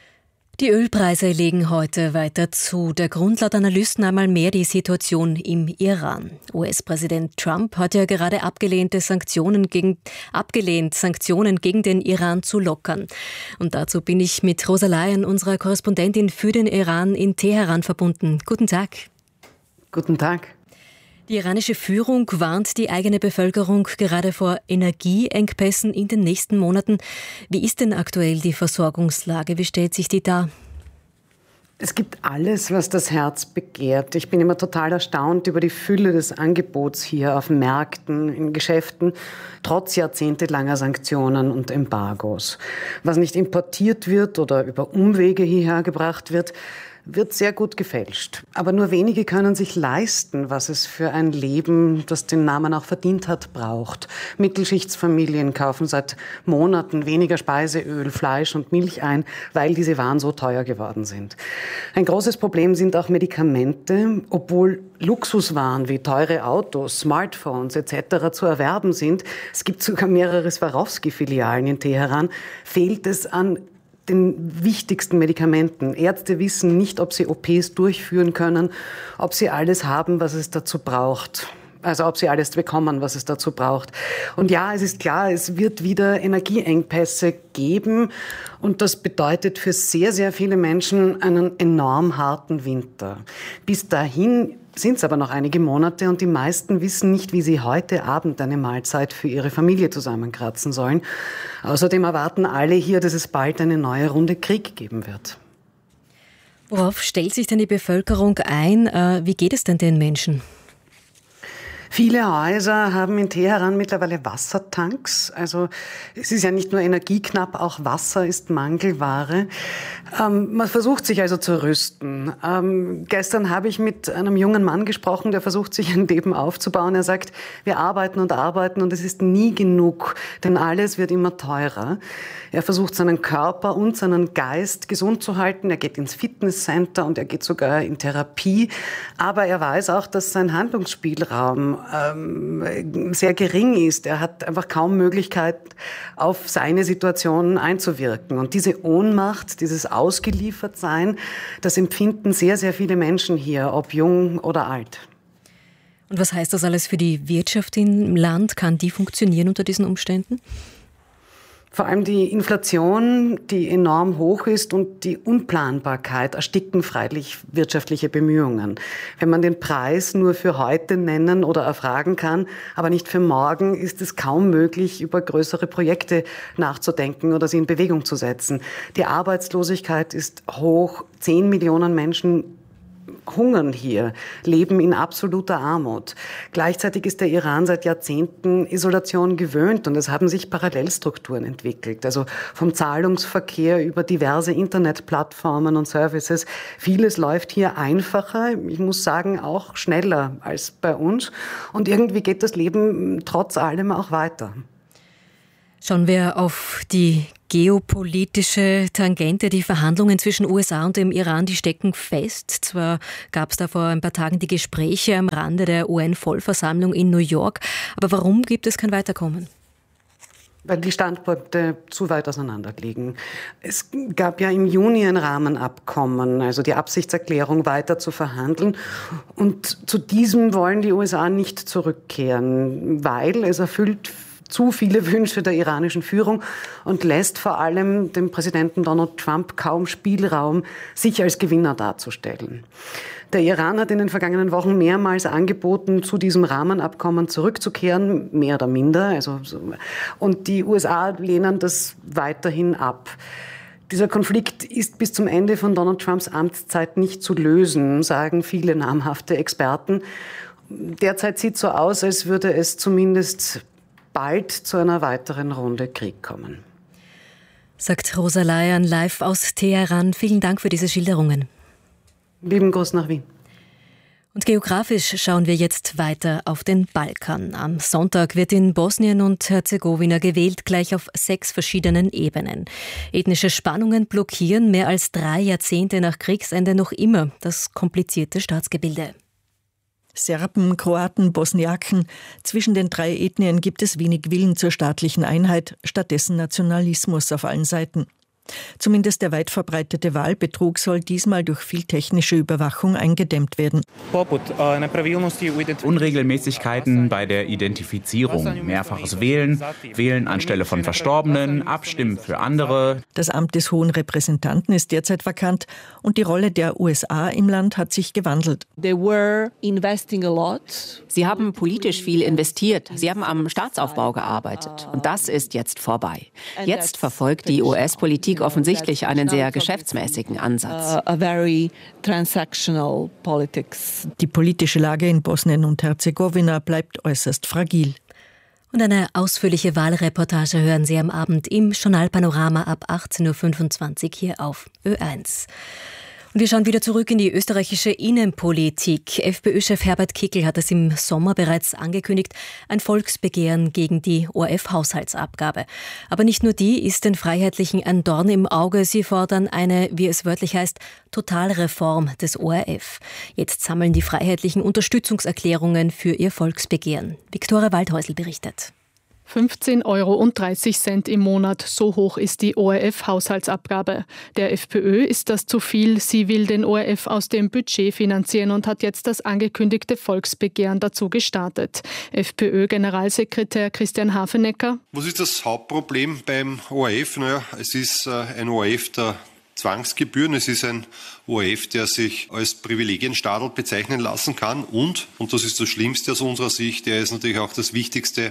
Die Ölpreise legen heute weiter zu. Der Grund laut Analysten einmal mehr die Situation im Iran. U S-Präsident Trump hat ja gerade abgelehnte Sanktionen gegen, abgelehnt, Sanktionen gegen den Iran zu lockern. Und dazu bin ich mit Rosa Layen, unserer Korrespondentin für den Iran in Teheran, verbunden. Guten Tag. Guten Tag. Die iranische Führung warnt die eigene Bevölkerung gerade vor Energieengpässen in den nächsten Monaten. Wie ist denn aktuell die Versorgungslage? Wie stellt sich die dar? Es gibt alles, was das Herz begehrt. Ich bin immer total erstaunt über die Fülle des Angebots hier auf Märkten, in Geschäften, trotz jahrzehntelanger Sanktionen und Embargos. Was nicht importiert wird oder über Umwege hierher gebracht wird, wird sehr gut gefälscht. Aber nur wenige können sich leisten, was es für ein Leben, das den Namen auch verdient hat, braucht. Mittelschichtsfamilien kaufen seit Monaten weniger Speiseöl, Fleisch und Milch ein, weil diese Waren so teuer geworden sind. Ein großes Problem sind auch Medikamente, obwohl Luxuswaren wie teure Autos, Smartphones et cetera zu erwerben sind. Es gibt sogar mehrere Swarovski-Filialen in Teheran. Fehlt es an den wichtigsten Medikamenten. Ärzte wissen nicht, ob sie O Ps durchführen können, ob sie alles haben, was es dazu braucht. Also ob sie alles bekommen, was es dazu braucht. Und ja, es ist klar, es wird wieder Energieengpässe geben. Und das bedeutet für sehr, sehr viele Menschen einen enorm harten Winter. Bis dahin sind es aber noch einige Monate und die meisten wissen nicht, wie sie heute Abend eine Mahlzeit für ihre Familie zusammenkratzen sollen. Außerdem erwarten alle hier, dass es bald eine neue Runde Krieg geben wird. Worauf stellt sich denn die Bevölkerung ein? Wie geht es denn den Menschen? Viele Häuser haben in Teheran mittlerweile Wassertanks. Also es ist ja nicht nur energieknapp, auch Wasser ist Mangelware. Ähm, man versucht sich also zu rüsten. Ähm, gestern habe ich mit einem jungen Mann gesprochen, der versucht, sich ein Leben aufzubauen. Er sagt, wir arbeiten und arbeiten und es ist nie genug, denn alles wird immer teurer. Er versucht, seinen Körper und seinen Geist gesund zu halten. Er geht ins Fitnesscenter und er geht sogar in Therapie. Aber er weiß auch, dass sein Handlungsspielraum ähm, sehr gering ist. Er hat einfach kaum Möglichkeit, auf seine Situation einzuwirken. Und diese Ohnmacht, dieses Ausgeliefertsein, das empfinden sehr, sehr viele Menschen hier, ob jung oder alt. Und was heißt das alles für die Wirtschaft im Land? Kann die funktionieren unter diesen Umständen? Vor allem die Inflation, die enorm hoch ist, und die Unplanbarkeit ersticken freilich wirtschaftliche Bemühungen. Wenn man den Preis nur für heute nennen oder erfragen kann, aber nicht für morgen, ist es kaum möglich, über größere Projekte nachzudenken oder sie in Bewegung zu setzen. Die Arbeitslosigkeit ist hoch. Zehn Millionen Menschen hungern hier, leben in absoluter Armut. Gleichzeitig ist der Iran seit Jahrzehnten Isolation gewöhnt und es haben sich Parallelstrukturen entwickelt. Also vom Zahlungsverkehr über diverse Internetplattformen und Services. Vieles läuft hier einfacher, ich muss sagen auch schneller als bei uns. Und irgendwie geht das Leben trotz allem auch weiter. Schauen wir auf die geopolitische Tangente. Die Verhandlungen zwischen U S A und dem Iran, die stecken fest. Zwar gab es da vor ein paar Tagen die Gespräche am Rande der U N-Vollversammlung in New York, aber warum gibt es kein Weiterkommen? Weil die Standpunkte zu weit auseinander liegen. Es gab ja im Juni ein Rahmenabkommen, also die Absichtserklärung, weiter zu verhandeln. Und zu diesem wollen die U S A nicht zurückkehren, weil es erfüllt zu viele Wünsche der iranischen Führung und lässt vor allem dem Präsidenten Donald Trump kaum Spielraum, sich als Gewinner darzustellen. Der Iran hat in den vergangenen Wochen mehrmals angeboten, zu diesem Rahmenabkommen zurückzukehren, mehr oder minder. Also, und die U S A lehnen das weiterhin ab. Dieser Konflikt ist bis zum Ende von Donald Trumps Amtszeit nicht zu lösen, sagen viele namhafte Experten. Derzeit sieht es so aus, als würde es zumindest bald zu einer weiteren Runde Krieg kommen. Sagt Rosa Layan live aus Teheran. Vielen Dank für diese Schilderungen. Lieben Gruß nach Wien. Und geografisch schauen wir jetzt weiter auf den Balkan. Am Sonntag wird in Bosnien und Herzegowina gewählt, gleich auf sechs verschiedenen Ebenen. Ethnische Spannungen blockieren mehr als drei Jahrzehnte nach Kriegsende noch immer das komplizierte Staatsgebilde. Serben, Kroaten, Bosniaken. Zwischen den drei Ethnien gibt es wenig Willen zur staatlichen Einheit, stattdessen Nationalismus auf allen Seiten. Zumindest der weit verbreitete Wahlbetrug soll diesmal durch viel technische Überwachung eingedämmt werden. Unregelmäßigkeiten bei der Identifizierung, mehrfaches Wählen, Wählen anstelle von Verstorbenen, Abstimmen für andere. Das Amt des Hohen Repräsentanten ist derzeit vakant und die Rolle der U S A im Land hat sich gewandelt. Sie haben politisch viel investiert. Sie haben am Staatsaufbau gearbeitet. Und das ist jetzt vorbei. Jetzt verfolgt die U S-Politik offensichtlich einen sehr geschäftsmäßigen Ansatz. Die politische Lage in Bosnien und Herzegowina bleibt äußerst fragil. Und eine ausführliche Wahlreportage hören Sie am Abend im Journal Panorama ab achtzehn Uhr fünfundzwanzig hier auf Ö eins. Und wir schauen wieder zurück in die österreichische Innenpolitik. FPÖ-Chef Herbert Kickl hat es im Sommer bereits angekündigt, ein Volksbegehren gegen die O R F-Haushaltsabgabe. Aber nicht nur die ist den Freiheitlichen ein Dorn im Auge. Sie fordern eine, wie es wörtlich heißt, Totalreform des O R F. Jetzt sammeln die Freiheitlichen Unterstützungserklärungen für ihr Volksbegehren. Viktoria Waldhäusl berichtet. fünfzehn Euro dreißig im Monat, so hoch ist die O R F-Haushaltsabgabe. Der FPÖ ist das zu viel. Sie will den O R F aus dem Budget finanzieren und hat jetzt das angekündigte Volksbegehren dazu gestartet. FPÖ-Generalsekretär Christian Hafenecker. Was ist das Hauptproblem beim O R F? Naja, es ist ein O R F der Zwangsgebühren. Es ist ein O R F, der sich als Privilegienstaatl bezeichnen lassen kann und, und das ist das Schlimmste aus unserer Sicht, er ist natürlich auch das wichtigste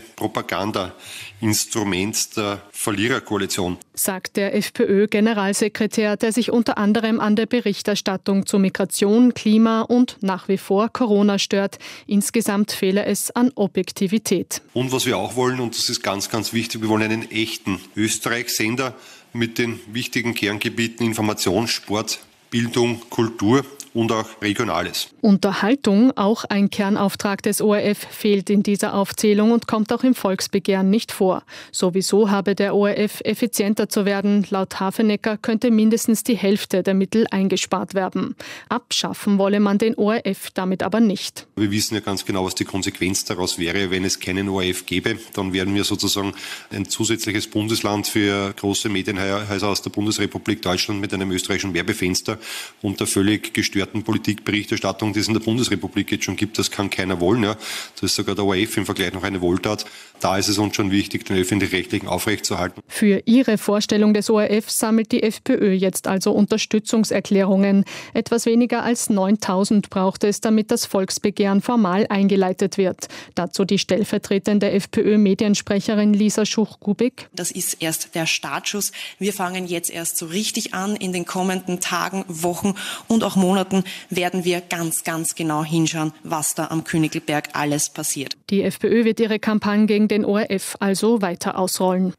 Propagandainstrument der Verliererkoalition. Sagt der FPÖ-Generalsekretär, der sich unter anderem an der Berichterstattung zu Migration, Klima und nach wie vor Corona stört. Insgesamt fehle es an Objektivität. Und was wir auch wollen, und das ist ganz, ganz wichtig, wir wollen einen echten Österreich-Sender mit den wichtigen Kerngebieten Information, Sport, Bildung, Kultur und auch Regionales. Unterhaltung, auch ein Kernauftrag des O R F, fehlt in dieser Aufzählung und kommt auch im Volksbegehren nicht vor. Sowieso habe der O R F effizienter zu werden. Laut Hafenecker könnte mindestens die Hälfte der Mittel eingespart werden. Abschaffen wolle man den O R F damit aber nicht. Wir wissen ja ganz genau, was die Konsequenz daraus wäre, wenn es keinen O R F gäbe. Dann wären wir sozusagen ein zusätzliches Bundesland für große Medienhäuser aus der Bundesrepublik Deutschland mit einem österreichischen Werbefenster und der völlig gestörten Politikberichterstattung, die es in der Bundesrepublik jetzt schon gibt. Das kann keiner wollen. Ja. Das ist sogar der O R F im Vergleich noch eine Wohltat. Da ist es uns schon wichtig, den Öffentlich-Rechtlichen aufrechtzuerhalten. Für ihre Vorstellung des O R F sammelt die FPÖ jetzt also Unterstützungserklärungen. Etwas weniger als neuntausend braucht es, damit das Volksbegehren formal eingeleitet wird. Dazu die stellvertretende FPÖ-Mediensprecherin Lisa Schuch-Kubik. Das ist erst der Startschuss. Wir fangen jetzt erst so richtig an. In den kommenden Tagen, Wochen und auch Monaten werden wir ganz, ganz genau hinschauen, was da am Königlberg alles passiert. Die FPÖ wird ihre Kampagne gegen den O R F also weiter ausrollen.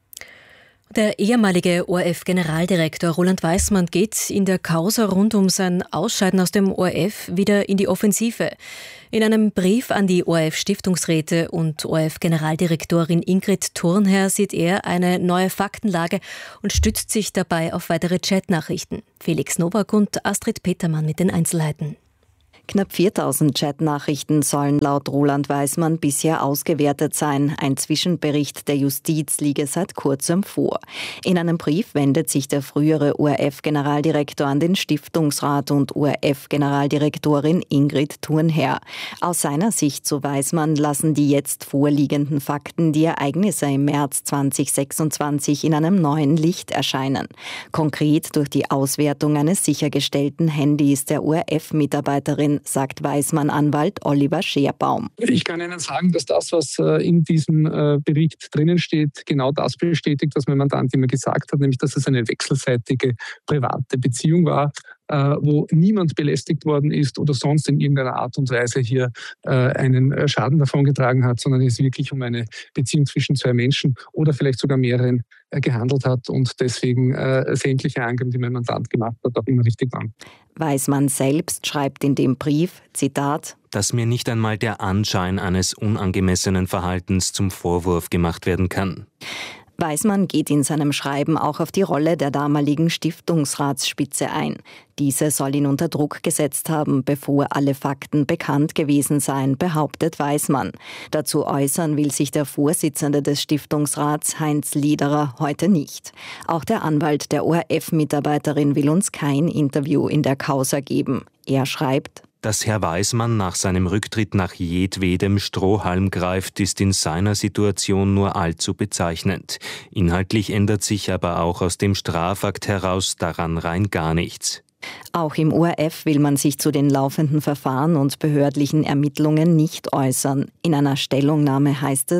Der ehemalige O R F-Generaldirektor Roland Weismann geht in der Causa rund um sein Ausscheiden aus dem O R F wieder in die Offensive. In einem Brief an die O R F-Stiftungsräte und O R F-Generaldirektorin Ingrid Thurnherr sieht er eine neue Faktenlage und stützt sich dabei auf weitere Chatnachrichten. Felix Nowak und Astrid Petermann mit den Einzelheiten. Knapp viertausend Chatnachrichten sollen laut Roland Weismann bisher ausgewertet sein. Ein Zwischenbericht der Justiz liege seit kurzem vor. In einem Brief wendet sich der frühere O R F-Generaldirektor an den Stiftungsrat und O R F-Generaldirektorin Ingrid Thurnherr. Aus seiner Sicht, so Weismann, lassen die jetzt vorliegenden Fakten die Ereignisse im März zweitausendsechsundzwanzig in einem neuen Licht erscheinen. Konkret durch die Auswertung eines sichergestellten Handys der O R F-Mitarbeiterin, sagt Weismann-Anwalt Oliver Scherbaum. Ich kann Ihnen sagen, dass das, was in diesem Bericht drinnen steht, genau das bestätigt, was mein Mandant immer gesagt hat, nämlich dass es eine wechselseitige private Beziehung war, wo niemand belästigt worden ist oder sonst in irgendeiner Art und Weise hier einen Schaden davongetragen hat, sondern es wirklich um eine Beziehung zwischen zwei Menschen oder vielleicht sogar mehreren gehandelt hat und deswegen sämtliche Angaben, die mein Mandant gemacht hat, auch immer richtig waren. Weismann selbst schreibt in dem Brief, Zitat, dass mir nicht einmal der Anschein eines unangemessenen Verhaltens zum Vorwurf gemacht werden kann. Weismann geht in seinem Schreiben auch auf die Rolle der damaligen Stiftungsratsspitze ein. Diese soll ihn unter Druck gesetzt haben, bevor alle Fakten bekannt gewesen seien, behauptet Weismann. Dazu äußern will sich der Vorsitzende des Stiftungsrats, Heinz Lederer, heute nicht. Auch der Anwalt der O R F-Mitarbeiterin will uns kein Interview in der Causa geben. Er schreibt, dass Herr Weismann nach seinem Rücktritt nach jedwedem Strohhalm greift, ist in seiner Situation nur allzu bezeichnend. Inhaltlich ändert sich aber auch aus dem Strafakt heraus daran rein gar nichts. Auch im O R F will man sich zu den laufenden Verfahren und behördlichen Ermittlungen nicht äußern. In einer Stellungnahme heißt es,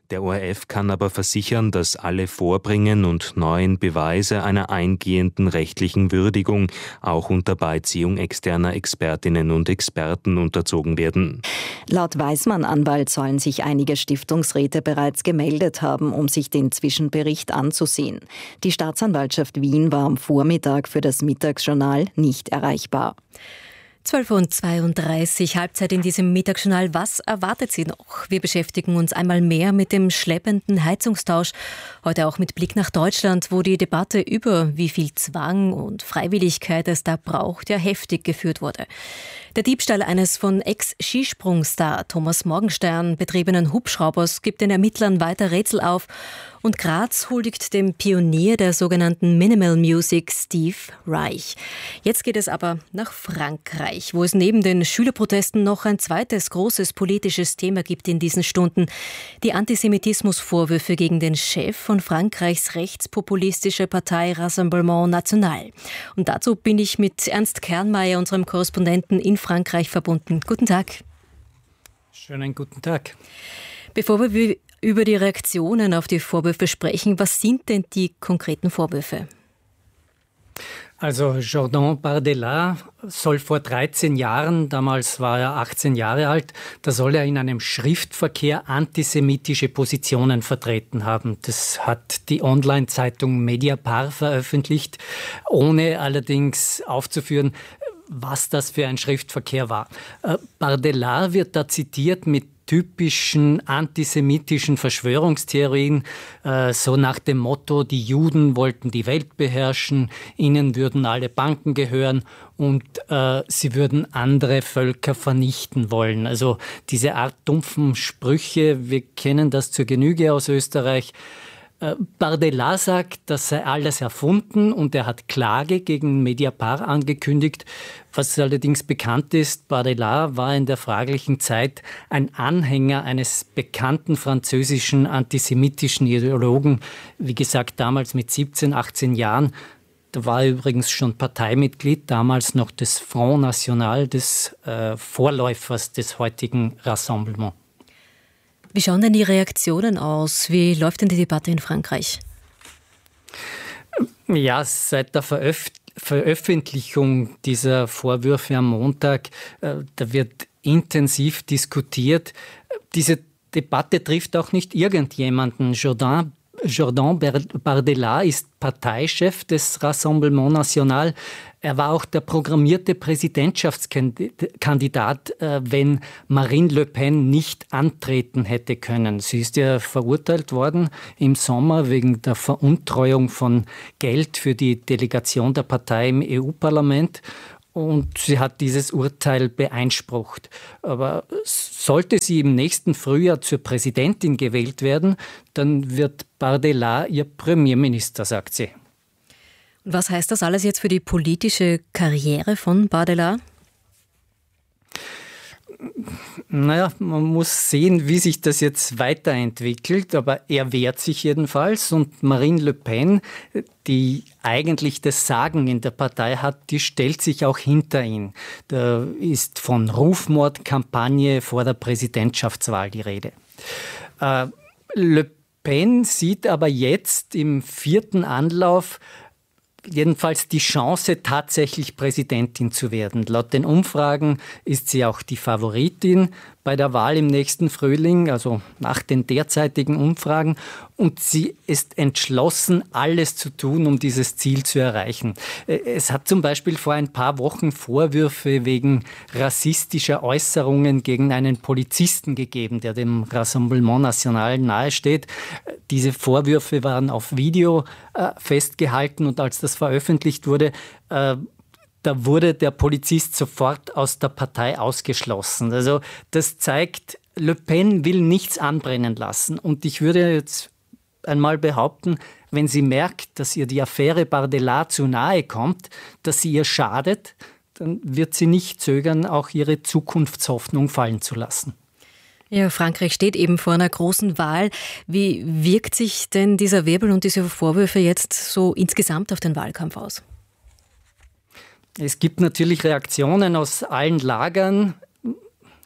Der O R F kann aber versichern, dass alle Vorbringen und neuen Beweise einer eingehenden rechtlichen Würdigung auch unter Beiziehung externer Expertinnen und Experten unterzogen werden. Laut Weismann-Anwalt sollen sich einige Stiftungsräte bereits gemeldet haben, um sich den Zwischenbericht anzusehen. Die Staatsanwaltschaft Wien war am Vormittag für das Mittagsjournal nicht erreichbar. zwölf Uhr zweiunddreißig, Halbzeit in diesem Mittagsjournal. Was erwartet Sie noch? Wir beschäftigen uns einmal mehr mit dem schleppenden Heizungstausch. Heute auch mit Blick nach Deutschland, wo die Debatte über wie viel Zwang und Freiwilligkeit es da braucht, ja heftig geführt wurde. Der Diebstahl eines von Ex-Skisprungstar Thomas Morgenstern betriebenen Hubschraubers gibt den Ermittlern weiter Rätsel auf. Und Graz huldigt dem Pionier der sogenannten Minimal Music, Steve Reich. Jetzt geht es aber nach Frankreich, wo es neben den Schülerprotesten noch ein zweites großes politisches Thema gibt in diesen Stunden. Die Antisemitismusvorwürfe gegen den Chef von Frankreichs rechtspopulistische Partei Rassemblement National. Und dazu bin ich mit Ernst Kernmeier, unserem Korrespondenten in Frankreich, verbunden. Guten Tag. Schönen guten Tag. Bevor wir über die Reaktionen auf die Vorwürfe sprechen, was sind denn die konkreten Vorwürfe? Also Jordan Bardella soll vor dreizehn Jahren, damals war er achtzehn Jahre alt, da soll er in einem Schriftverkehr antisemitische Positionen vertreten haben. Das hat die Online-Zeitung Mediapart veröffentlicht, ohne allerdings aufzuführen, was das für ein Schriftverkehr war. Bardella wird da zitiert mit typischen antisemitischen Verschwörungstheorien, äh, so nach dem Motto, die Juden wollten die Welt beherrschen, ihnen würden alle Banken gehören und äh, sie würden andere Völker vernichten wollen. Also diese Art dumpfen Sprüche, wir kennen das zur Genüge aus Österreich. Bardella sagt, das sei alles erfunden und er hat Klage gegen Mediapart angekündigt. Was allerdings bekannt ist, Bardella war in der fraglichen Zeit ein Anhänger eines bekannten französischen antisemitischen Ideologen, wie gesagt damals mit siebzehn, achtzehn Jahren. Da war er übrigens schon Parteimitglied, damals noch des Front National, des äh, Vorläufers des heutigen Rassemblement. Wie schauen denn die Reaktionen aus? Wie läuft denn die Debatte in Frankreich? Ja, seit der Veröf- Veröffentlichung dieser Vorwürfe am Montag, äh, da wird intensiv diskutiert. Diese Debatte trifft auch nicht irgendjemanden. Jordan Jordan Bardella ist Parteichef des Rassemblement National. Er war auch der programmierte Präsidentschaftskandidat, wenn Marine Le Pen nicht antreten hätte können. Sie ist ja verurteilt worden im Sommer wegen der Veruntreuung von Geld für die Delegation der Partei im E U-Parlament. Und sie hat dieses Urteil beeinsprucht. Aber sollte sie im nächsten Frühjahr zur Präsidentin gewählt werden, dann wird Bardella ihr Premierminister, sagt sie. Und was heißt das alles jetzt für die politische Karriere von Bardella? Naja, man muss sehen, wie sich das jetzt weiterentwickelt, aber er wehrt sich jedenfalls und Marine Le Pen, die eigentlich das Sagen in der Partei hat, die stellt sich auch hinter ihn. Da ist von Rufmordkampagne vor der Präsidentschaftswahl die Rede. Äh, Le Pen sieht aber jetzt im vierten Anlauf jedenfalls die Chance, tatsächlich Präsidentin zu werden. Laut den Umfragen ist sie auch die Favoritin bei der Wahl im nächsten Frühling, also nach den derzeitigen Umfragen. Und sie ist entschlossen, alles zu tun, um dieses Ziel zu erreichen. Es hat zum Beispiel vor ein paar Wochen Vorwürfe wegen rassistischer Äußerungen gegen einen Polizisten gegeben, der dem Rassemblement National nahesteht. Diese Vorwürfe waren auf Video äh, festgehalten und als das veröffentlicht wurde, äh, da wurde der Polizist sofort aus der Partei ausgeschlossen. Also das zeigt, Le Pen will nichts anbrennen lassen. Und ich würde jetzt einmal behaupten, wenn sie merkt, dass ihr die Affäre Bardella zu nahe kommt, dass sie ihr schadet, dann wird sie nicht zögern, auch ihre Zukunftshoffnung fallen zu lassen. Ja, Frankreich steht eben vor einer großen Wahl. Wie wirkt sich denn dieser Wirbel und diese Vorwürfe jetzt so insgesamt auf den Wahlkampf aus? Es gibt natürlich Reaktionen aus allen Lagern.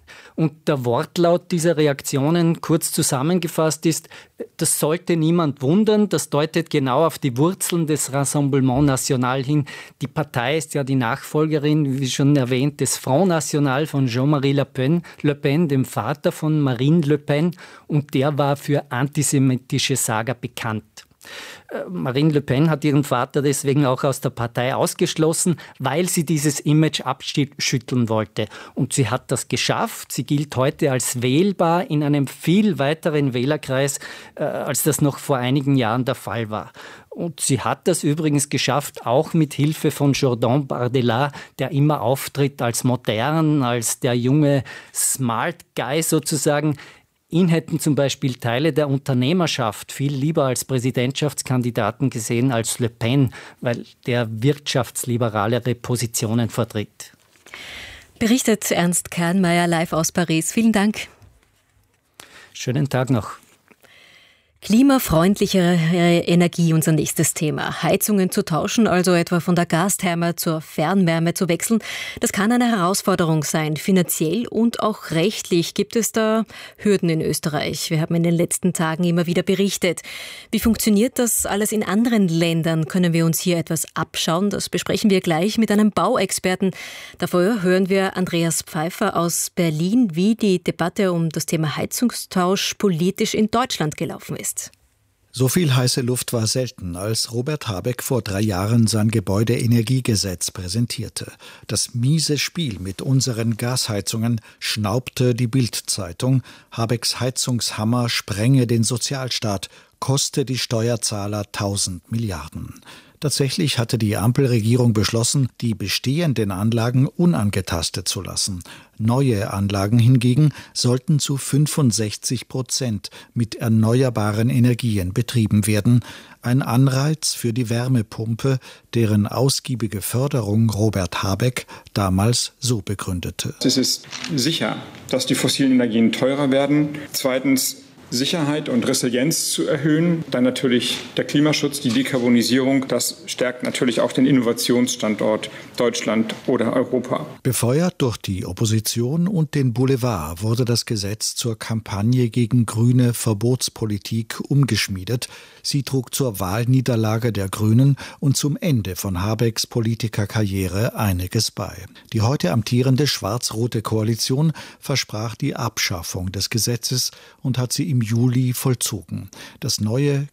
Und der Wortlaut dieser Reaktionen kurz zusammengefasst ist, das sollte niemand wundern, das deutet genau auf die Wurzeln des Rassemblement National hin. Die Partei ist ja die Nachfolgerin, wie schon erwähnt, des Front National von Jean-Marie Le Pen, Le Pen, dem Vater von Marine Le Pen, und der war für antisemitische Saga bekannt. Marine Le Pen hat ihren Vater deswegen auch aus der Partei ausgeschlossen, weil sie dieses Image abschütteln wollte. Und sie hat das geschafft. Sie gilt heute als wählbar in einem viel weiteren Wählerkreis, äh, als das noch vor einigen Jahren der Fall war. Und sie hat das übrigens geschafft, auch mit Hilfe von Jordan Bardella, der immer auftritt als modern, als der junge Smart Guy sozusagen. Ihn hätten zum Beispiel Teile der Unternehmerschaft viel lieber als Präsidentschaftskandidaten gesehen als Le Pen, weil der wirtschaftsliberalere Positionen vertritt. Berichtet Ernst Kernmeier live aus Paris. Vielen Dank. Schönen Tag noch. Klimafreundlichere Energie, unser nächstes Thema. Heizungen zu tauschen, also etwa von der Gastherme zur Fernwärme zu wechseln, das kann eine Herausforderung sein. Finanziell und auch rechtlich gibt es da Hürden in Österreich. Wir haben in den letzten Tagen immer wieder berichtet. Wie funktioniert das alles in anderen Ländern? Können wir uns hier etwas abschauen? Das besprechen wir gleich mit einem Bauexperten. Davor hören wir Andreas Pfeiffer aus Berlin, wie die Debatte um das Thema Heizungstausch politisch in Deutschland gelaufen ist. So viel heiße Luft war selten, als Robert Habeck vor drei Jahren sein Gebäudeenergiegesetz präsentierte. Das miese Spiel mit unseren Gasheizungen, schnaubte die Bild-Zeitung. Habecks Heizungshammer sprenge den Sozialstaat, koste die Steuerzahler tausend Milliarden. Tatsächlich hatte die Ampelregierung beschlossen, die bestehenden Anlagen unangetastet zu lassen. Neue Anlagen hingegen sollten zu fünfundsechzig Prozent mit erneuerbaren Energien betrieben werden. Ein Anreiz für die Wärmepumpe, deren ausgiebige Förderung Robert Habeck damals so begründete. Es ist sicher, dass die fossilen Energien teurer werden. Zweitens, Sicherheit und Resilienz zu erhöhen. Dann natürlich der Klimaschutz, die Dekarbonisierung. Das stärkt natürlich auch den Innovationsstandort Deutschland oder Europa. Befeuert durch die Opposition und den Boulevard wurde das Gesetz zur Kampagne gegen grüne Verbotspolitik umgeschmiedet. Sie trug zur Wahlniederlage der Grünen und zum Ende von Habecks Politikerkarriere einiges bei. Die heute amtierende schwarz-rote Koalition versprach die Abschaffung des Gesetzes und hat sie im Juli vollzogen. Das neue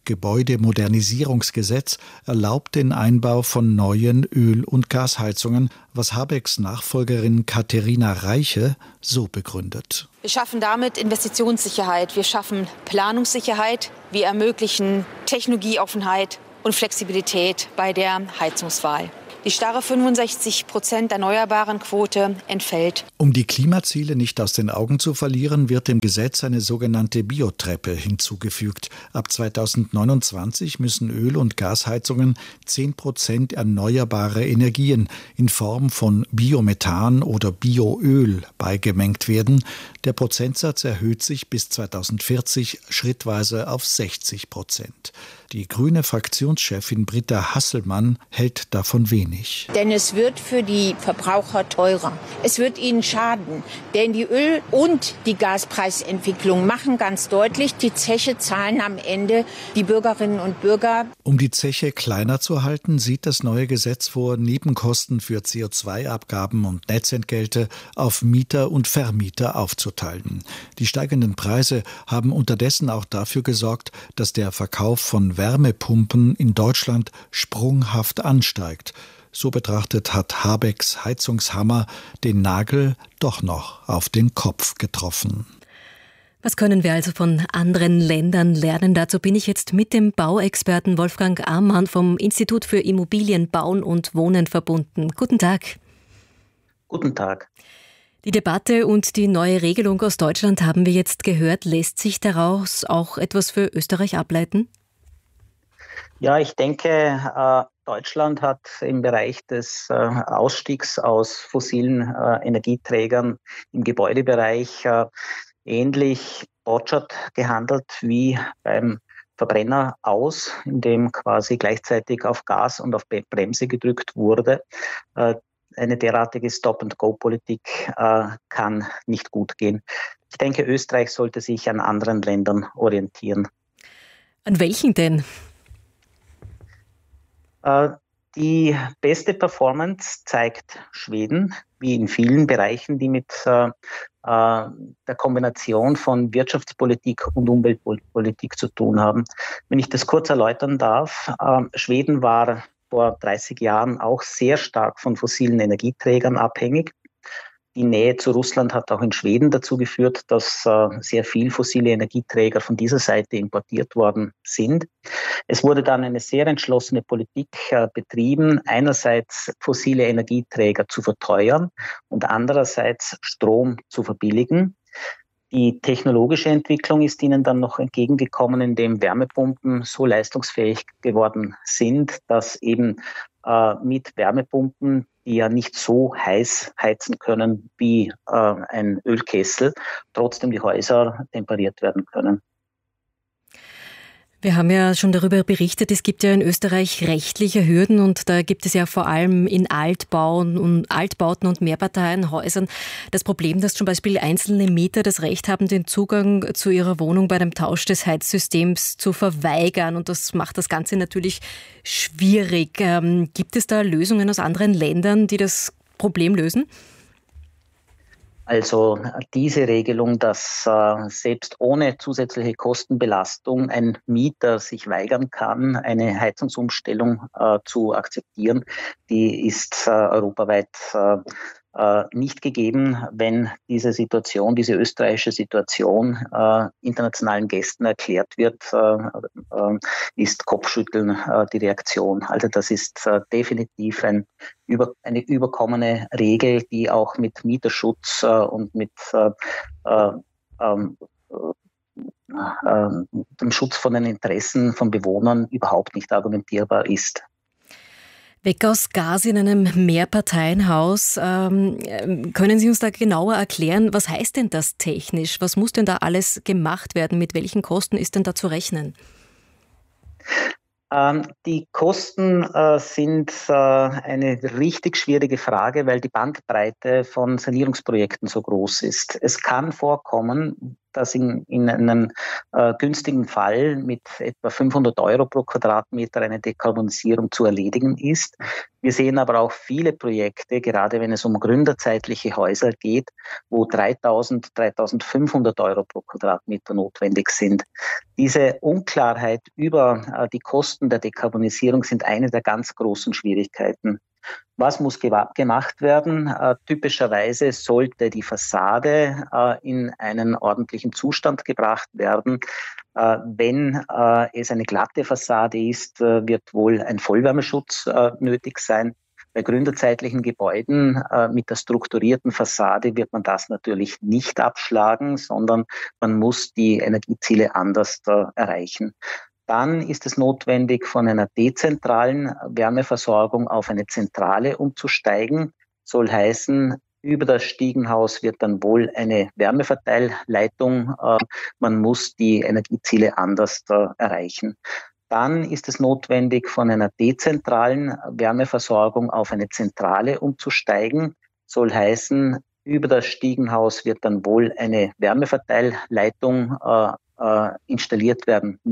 Gebäudemodernisierungsgesetz erlaubt den Einbau von neuen Öl- und Gasheizungen, was Habecks Nachfolgerin Katharina Reiche so begründet. Wir schaffen damit Investitionssicherheit, wir schaffen Planungssicherheit, wir ermöglichen Technologieoffenheit und Flexibilität bei der Heizungswahl. Die starre fünfundsechzig Prozent erneuerbaren Quote entfällt. Um die Klimaziele nicht aus den Augen zu verlieren, wird dem Gesetz eine sogenannte Biotreppe hinzugefügt. Ab zweitausendneunundzwanzig müssen Öl- und Gasheizungen zehn Prozent erneuerbare Energien in Form von Biomethan oder Bioöl beigemengt werden. Der Prozentsatz erhöht sich bis zweitausendvierzig schrittweise auf sechzig Prozent. Die grüne Fraktionschefin Britta Hasselmann hält davon wenig. Denn es wird für die Verbraucher teurer. Es wird ihnen schaden. Denn die Öl- und die Gaspreisentwicklung machen ganz deutlich, die Zeche zahlen am Ende die Bürgerinnen und Bürger. Um die Zeche kleiner zu halten, sieht das neue Gesetz vor, Nebenkosten für C O zwei Abgaben und Netzentgelte auf Mieter und Vermieter aufzuteilen. Die steigenden Preise haben unterdessen auch dafür gesorgt, dass der Verkauf von Wärmepumpen in Deutschland sprunghaft ansteigt. So betrachtet hat Habecks Heizungshammer den Nagel doch noch auf den Kopf getroffen. Was können wir also von anderen Ländern lernen? Dazu bin ich jetzt mit dem Bauexperten Wolfgang Amann vom Institut für Immobilien, Bauen und Wohnen verbunden. Guten Tag. Guten Tag. Die Debatte und die neue Regelung aus Deutschland haben wir jetzt gehört. Lässt sich daraus auch etwas für Österreich ableiten? Ja, ich denke, Deutschland hat im Bereich des Ausstiegs aus fossilen Energieträgern im Gebäudebereich ähnlich botschert gehandelt wie beim Verbrenner aus, in dem quasi gleichzeitig auf Gas und auf Bremse gedrückt wurde. eine derartige Stop-and-Go-Politik äh, kann nicht gut gehen. Ich denke, Österreich sollte sich an anderen Ländern orientieren. An welchen denn? Äh, die beste Performance zeigt Schweden, wie in vielen Bereichen, die mit äh, der Kombination von Wirtschaftspolitik und Umweltpolitik zu tun haben. Wenn ich das kurz erläutern darf, äh, Schweden war vor dreißig Jahren auch sehr stark von fossilen Energieträgern abhängig. Die Nähe zu Russland hat auch in Schweden dazu geführt, dass äh, sehr viel fossile Energieträger von dieser Seite importiert worden sind. Es wurde dann eine sehr entschlossene Politik äh, betrieben, einerseits fossile Energieträger zu verteuern und andererseits Strom zu verbilligen. Die technologische Entwicklung ist ihnen dann noch entgegengekommen, indem Wärmepumpen so leistungsfähig geworden sind, dass eben äh, mit Wärmepumpen, die ja nicht so heiß heizen können wie äh, ein Ölkessel, trotzdem die Häuser temperiert werden können. Wir haben ja schon darüber berichtet, es gibt ja in Österreich rechtliche Hürden und da gibt es ja vor allem in Altbauen und Altbauten und Mehrparteienhäusern das Problem, dass zum Beispiel einzelne Mieter das Recht haben, den Zugang zu ihrer Wohnung bei dem Tausch des Heizsystems zu verweigern und das macht das Ganze natürlich schwierig. Ähm, gibt es da Lösungen aus anderen Ländern, die das Problem lösen? Also diese Regelung, dass äh, selbst ohne zusätzliche Kostenbelastung ein Mieter sich weigern kann, eine Heizungsumstellung äh, zu akzeptieren, die ist äh, europaweit äh, äh, nicht gegeben. Wenn diese Situation, diese österreichische Situation äh, internationalen Gästen erklärt wird, äh, äh, ist Kopfschütteln äh, die Reaktion. Also das ist äh, definitiv ein über, eine überkommene Regel, die auch mit Mieterschutz äh, und mit äh, äh, äh, äh, dem Schutz von den Interessen von Bewohnern überhaupt nicht argumentierbar ist. Weg aus Gas in einem Mehrparteienhaus. Ähm, können Sie uns da genauer erklären, was heißt denn das technisch? Was muss denn da alles gemacht werden? Mit welchen Kosten ist denn da zu rechnen? Ähm, die Kosten äh, sind äh, eine richtig schwierige Frage, weil die Bandbreite von Sanierungsprojekten so groß ist. Es kann vorkommen, dass in, in einem äh, günstigen Fall mit etwa fünfhundert Euro pro Quadratmeter eine Dekarbonisierung zu erledigen ist. Wir sehen aber auch viele Projekte, gerade wenn es um gründerzeitliche Häuser geht, wo dreitausend, dreitausendfünfhundert Euro pro Quadratmeter notwendig sind. Diese Unklarheit über äh, die Kosten der Dekarbonisierung sind eine der ganz großen Schwierigkeiten. Was muss gemacht werden? Äh, typischerweise sollte die Fassade äh, in einen ordentlichen Zustand gebracht werden. Äh, wenn äh, es eine glatte Fassade ist, äh, wird wohl ein Vollwärmeschutz äh, nötig sein. Bei gründerzeitlichen Gebäuden äh, mit der strukturierten Fassade wird man das natürlich nicht abschlagen, sondern man muss die Energieziele anders äh, erreichen. Dann ist es notwendig, von einer dezentralen Wärmeversorgung auf eine zentrale umzusteigen. Soll heißen, über das Stiegenhaus wird dann wohl eine Wärmeverteilleitung. Äh, man muss die Energieziele anders äh, erreichen. Dann ist es notwendig, von einer dezentralen Wärmeversorgung auf eine zentrale umzusteigen. Soll heißen, über das Stiegenhaus wird dann wohl eine Wärmeverteilleitung äh, äh, installiert werden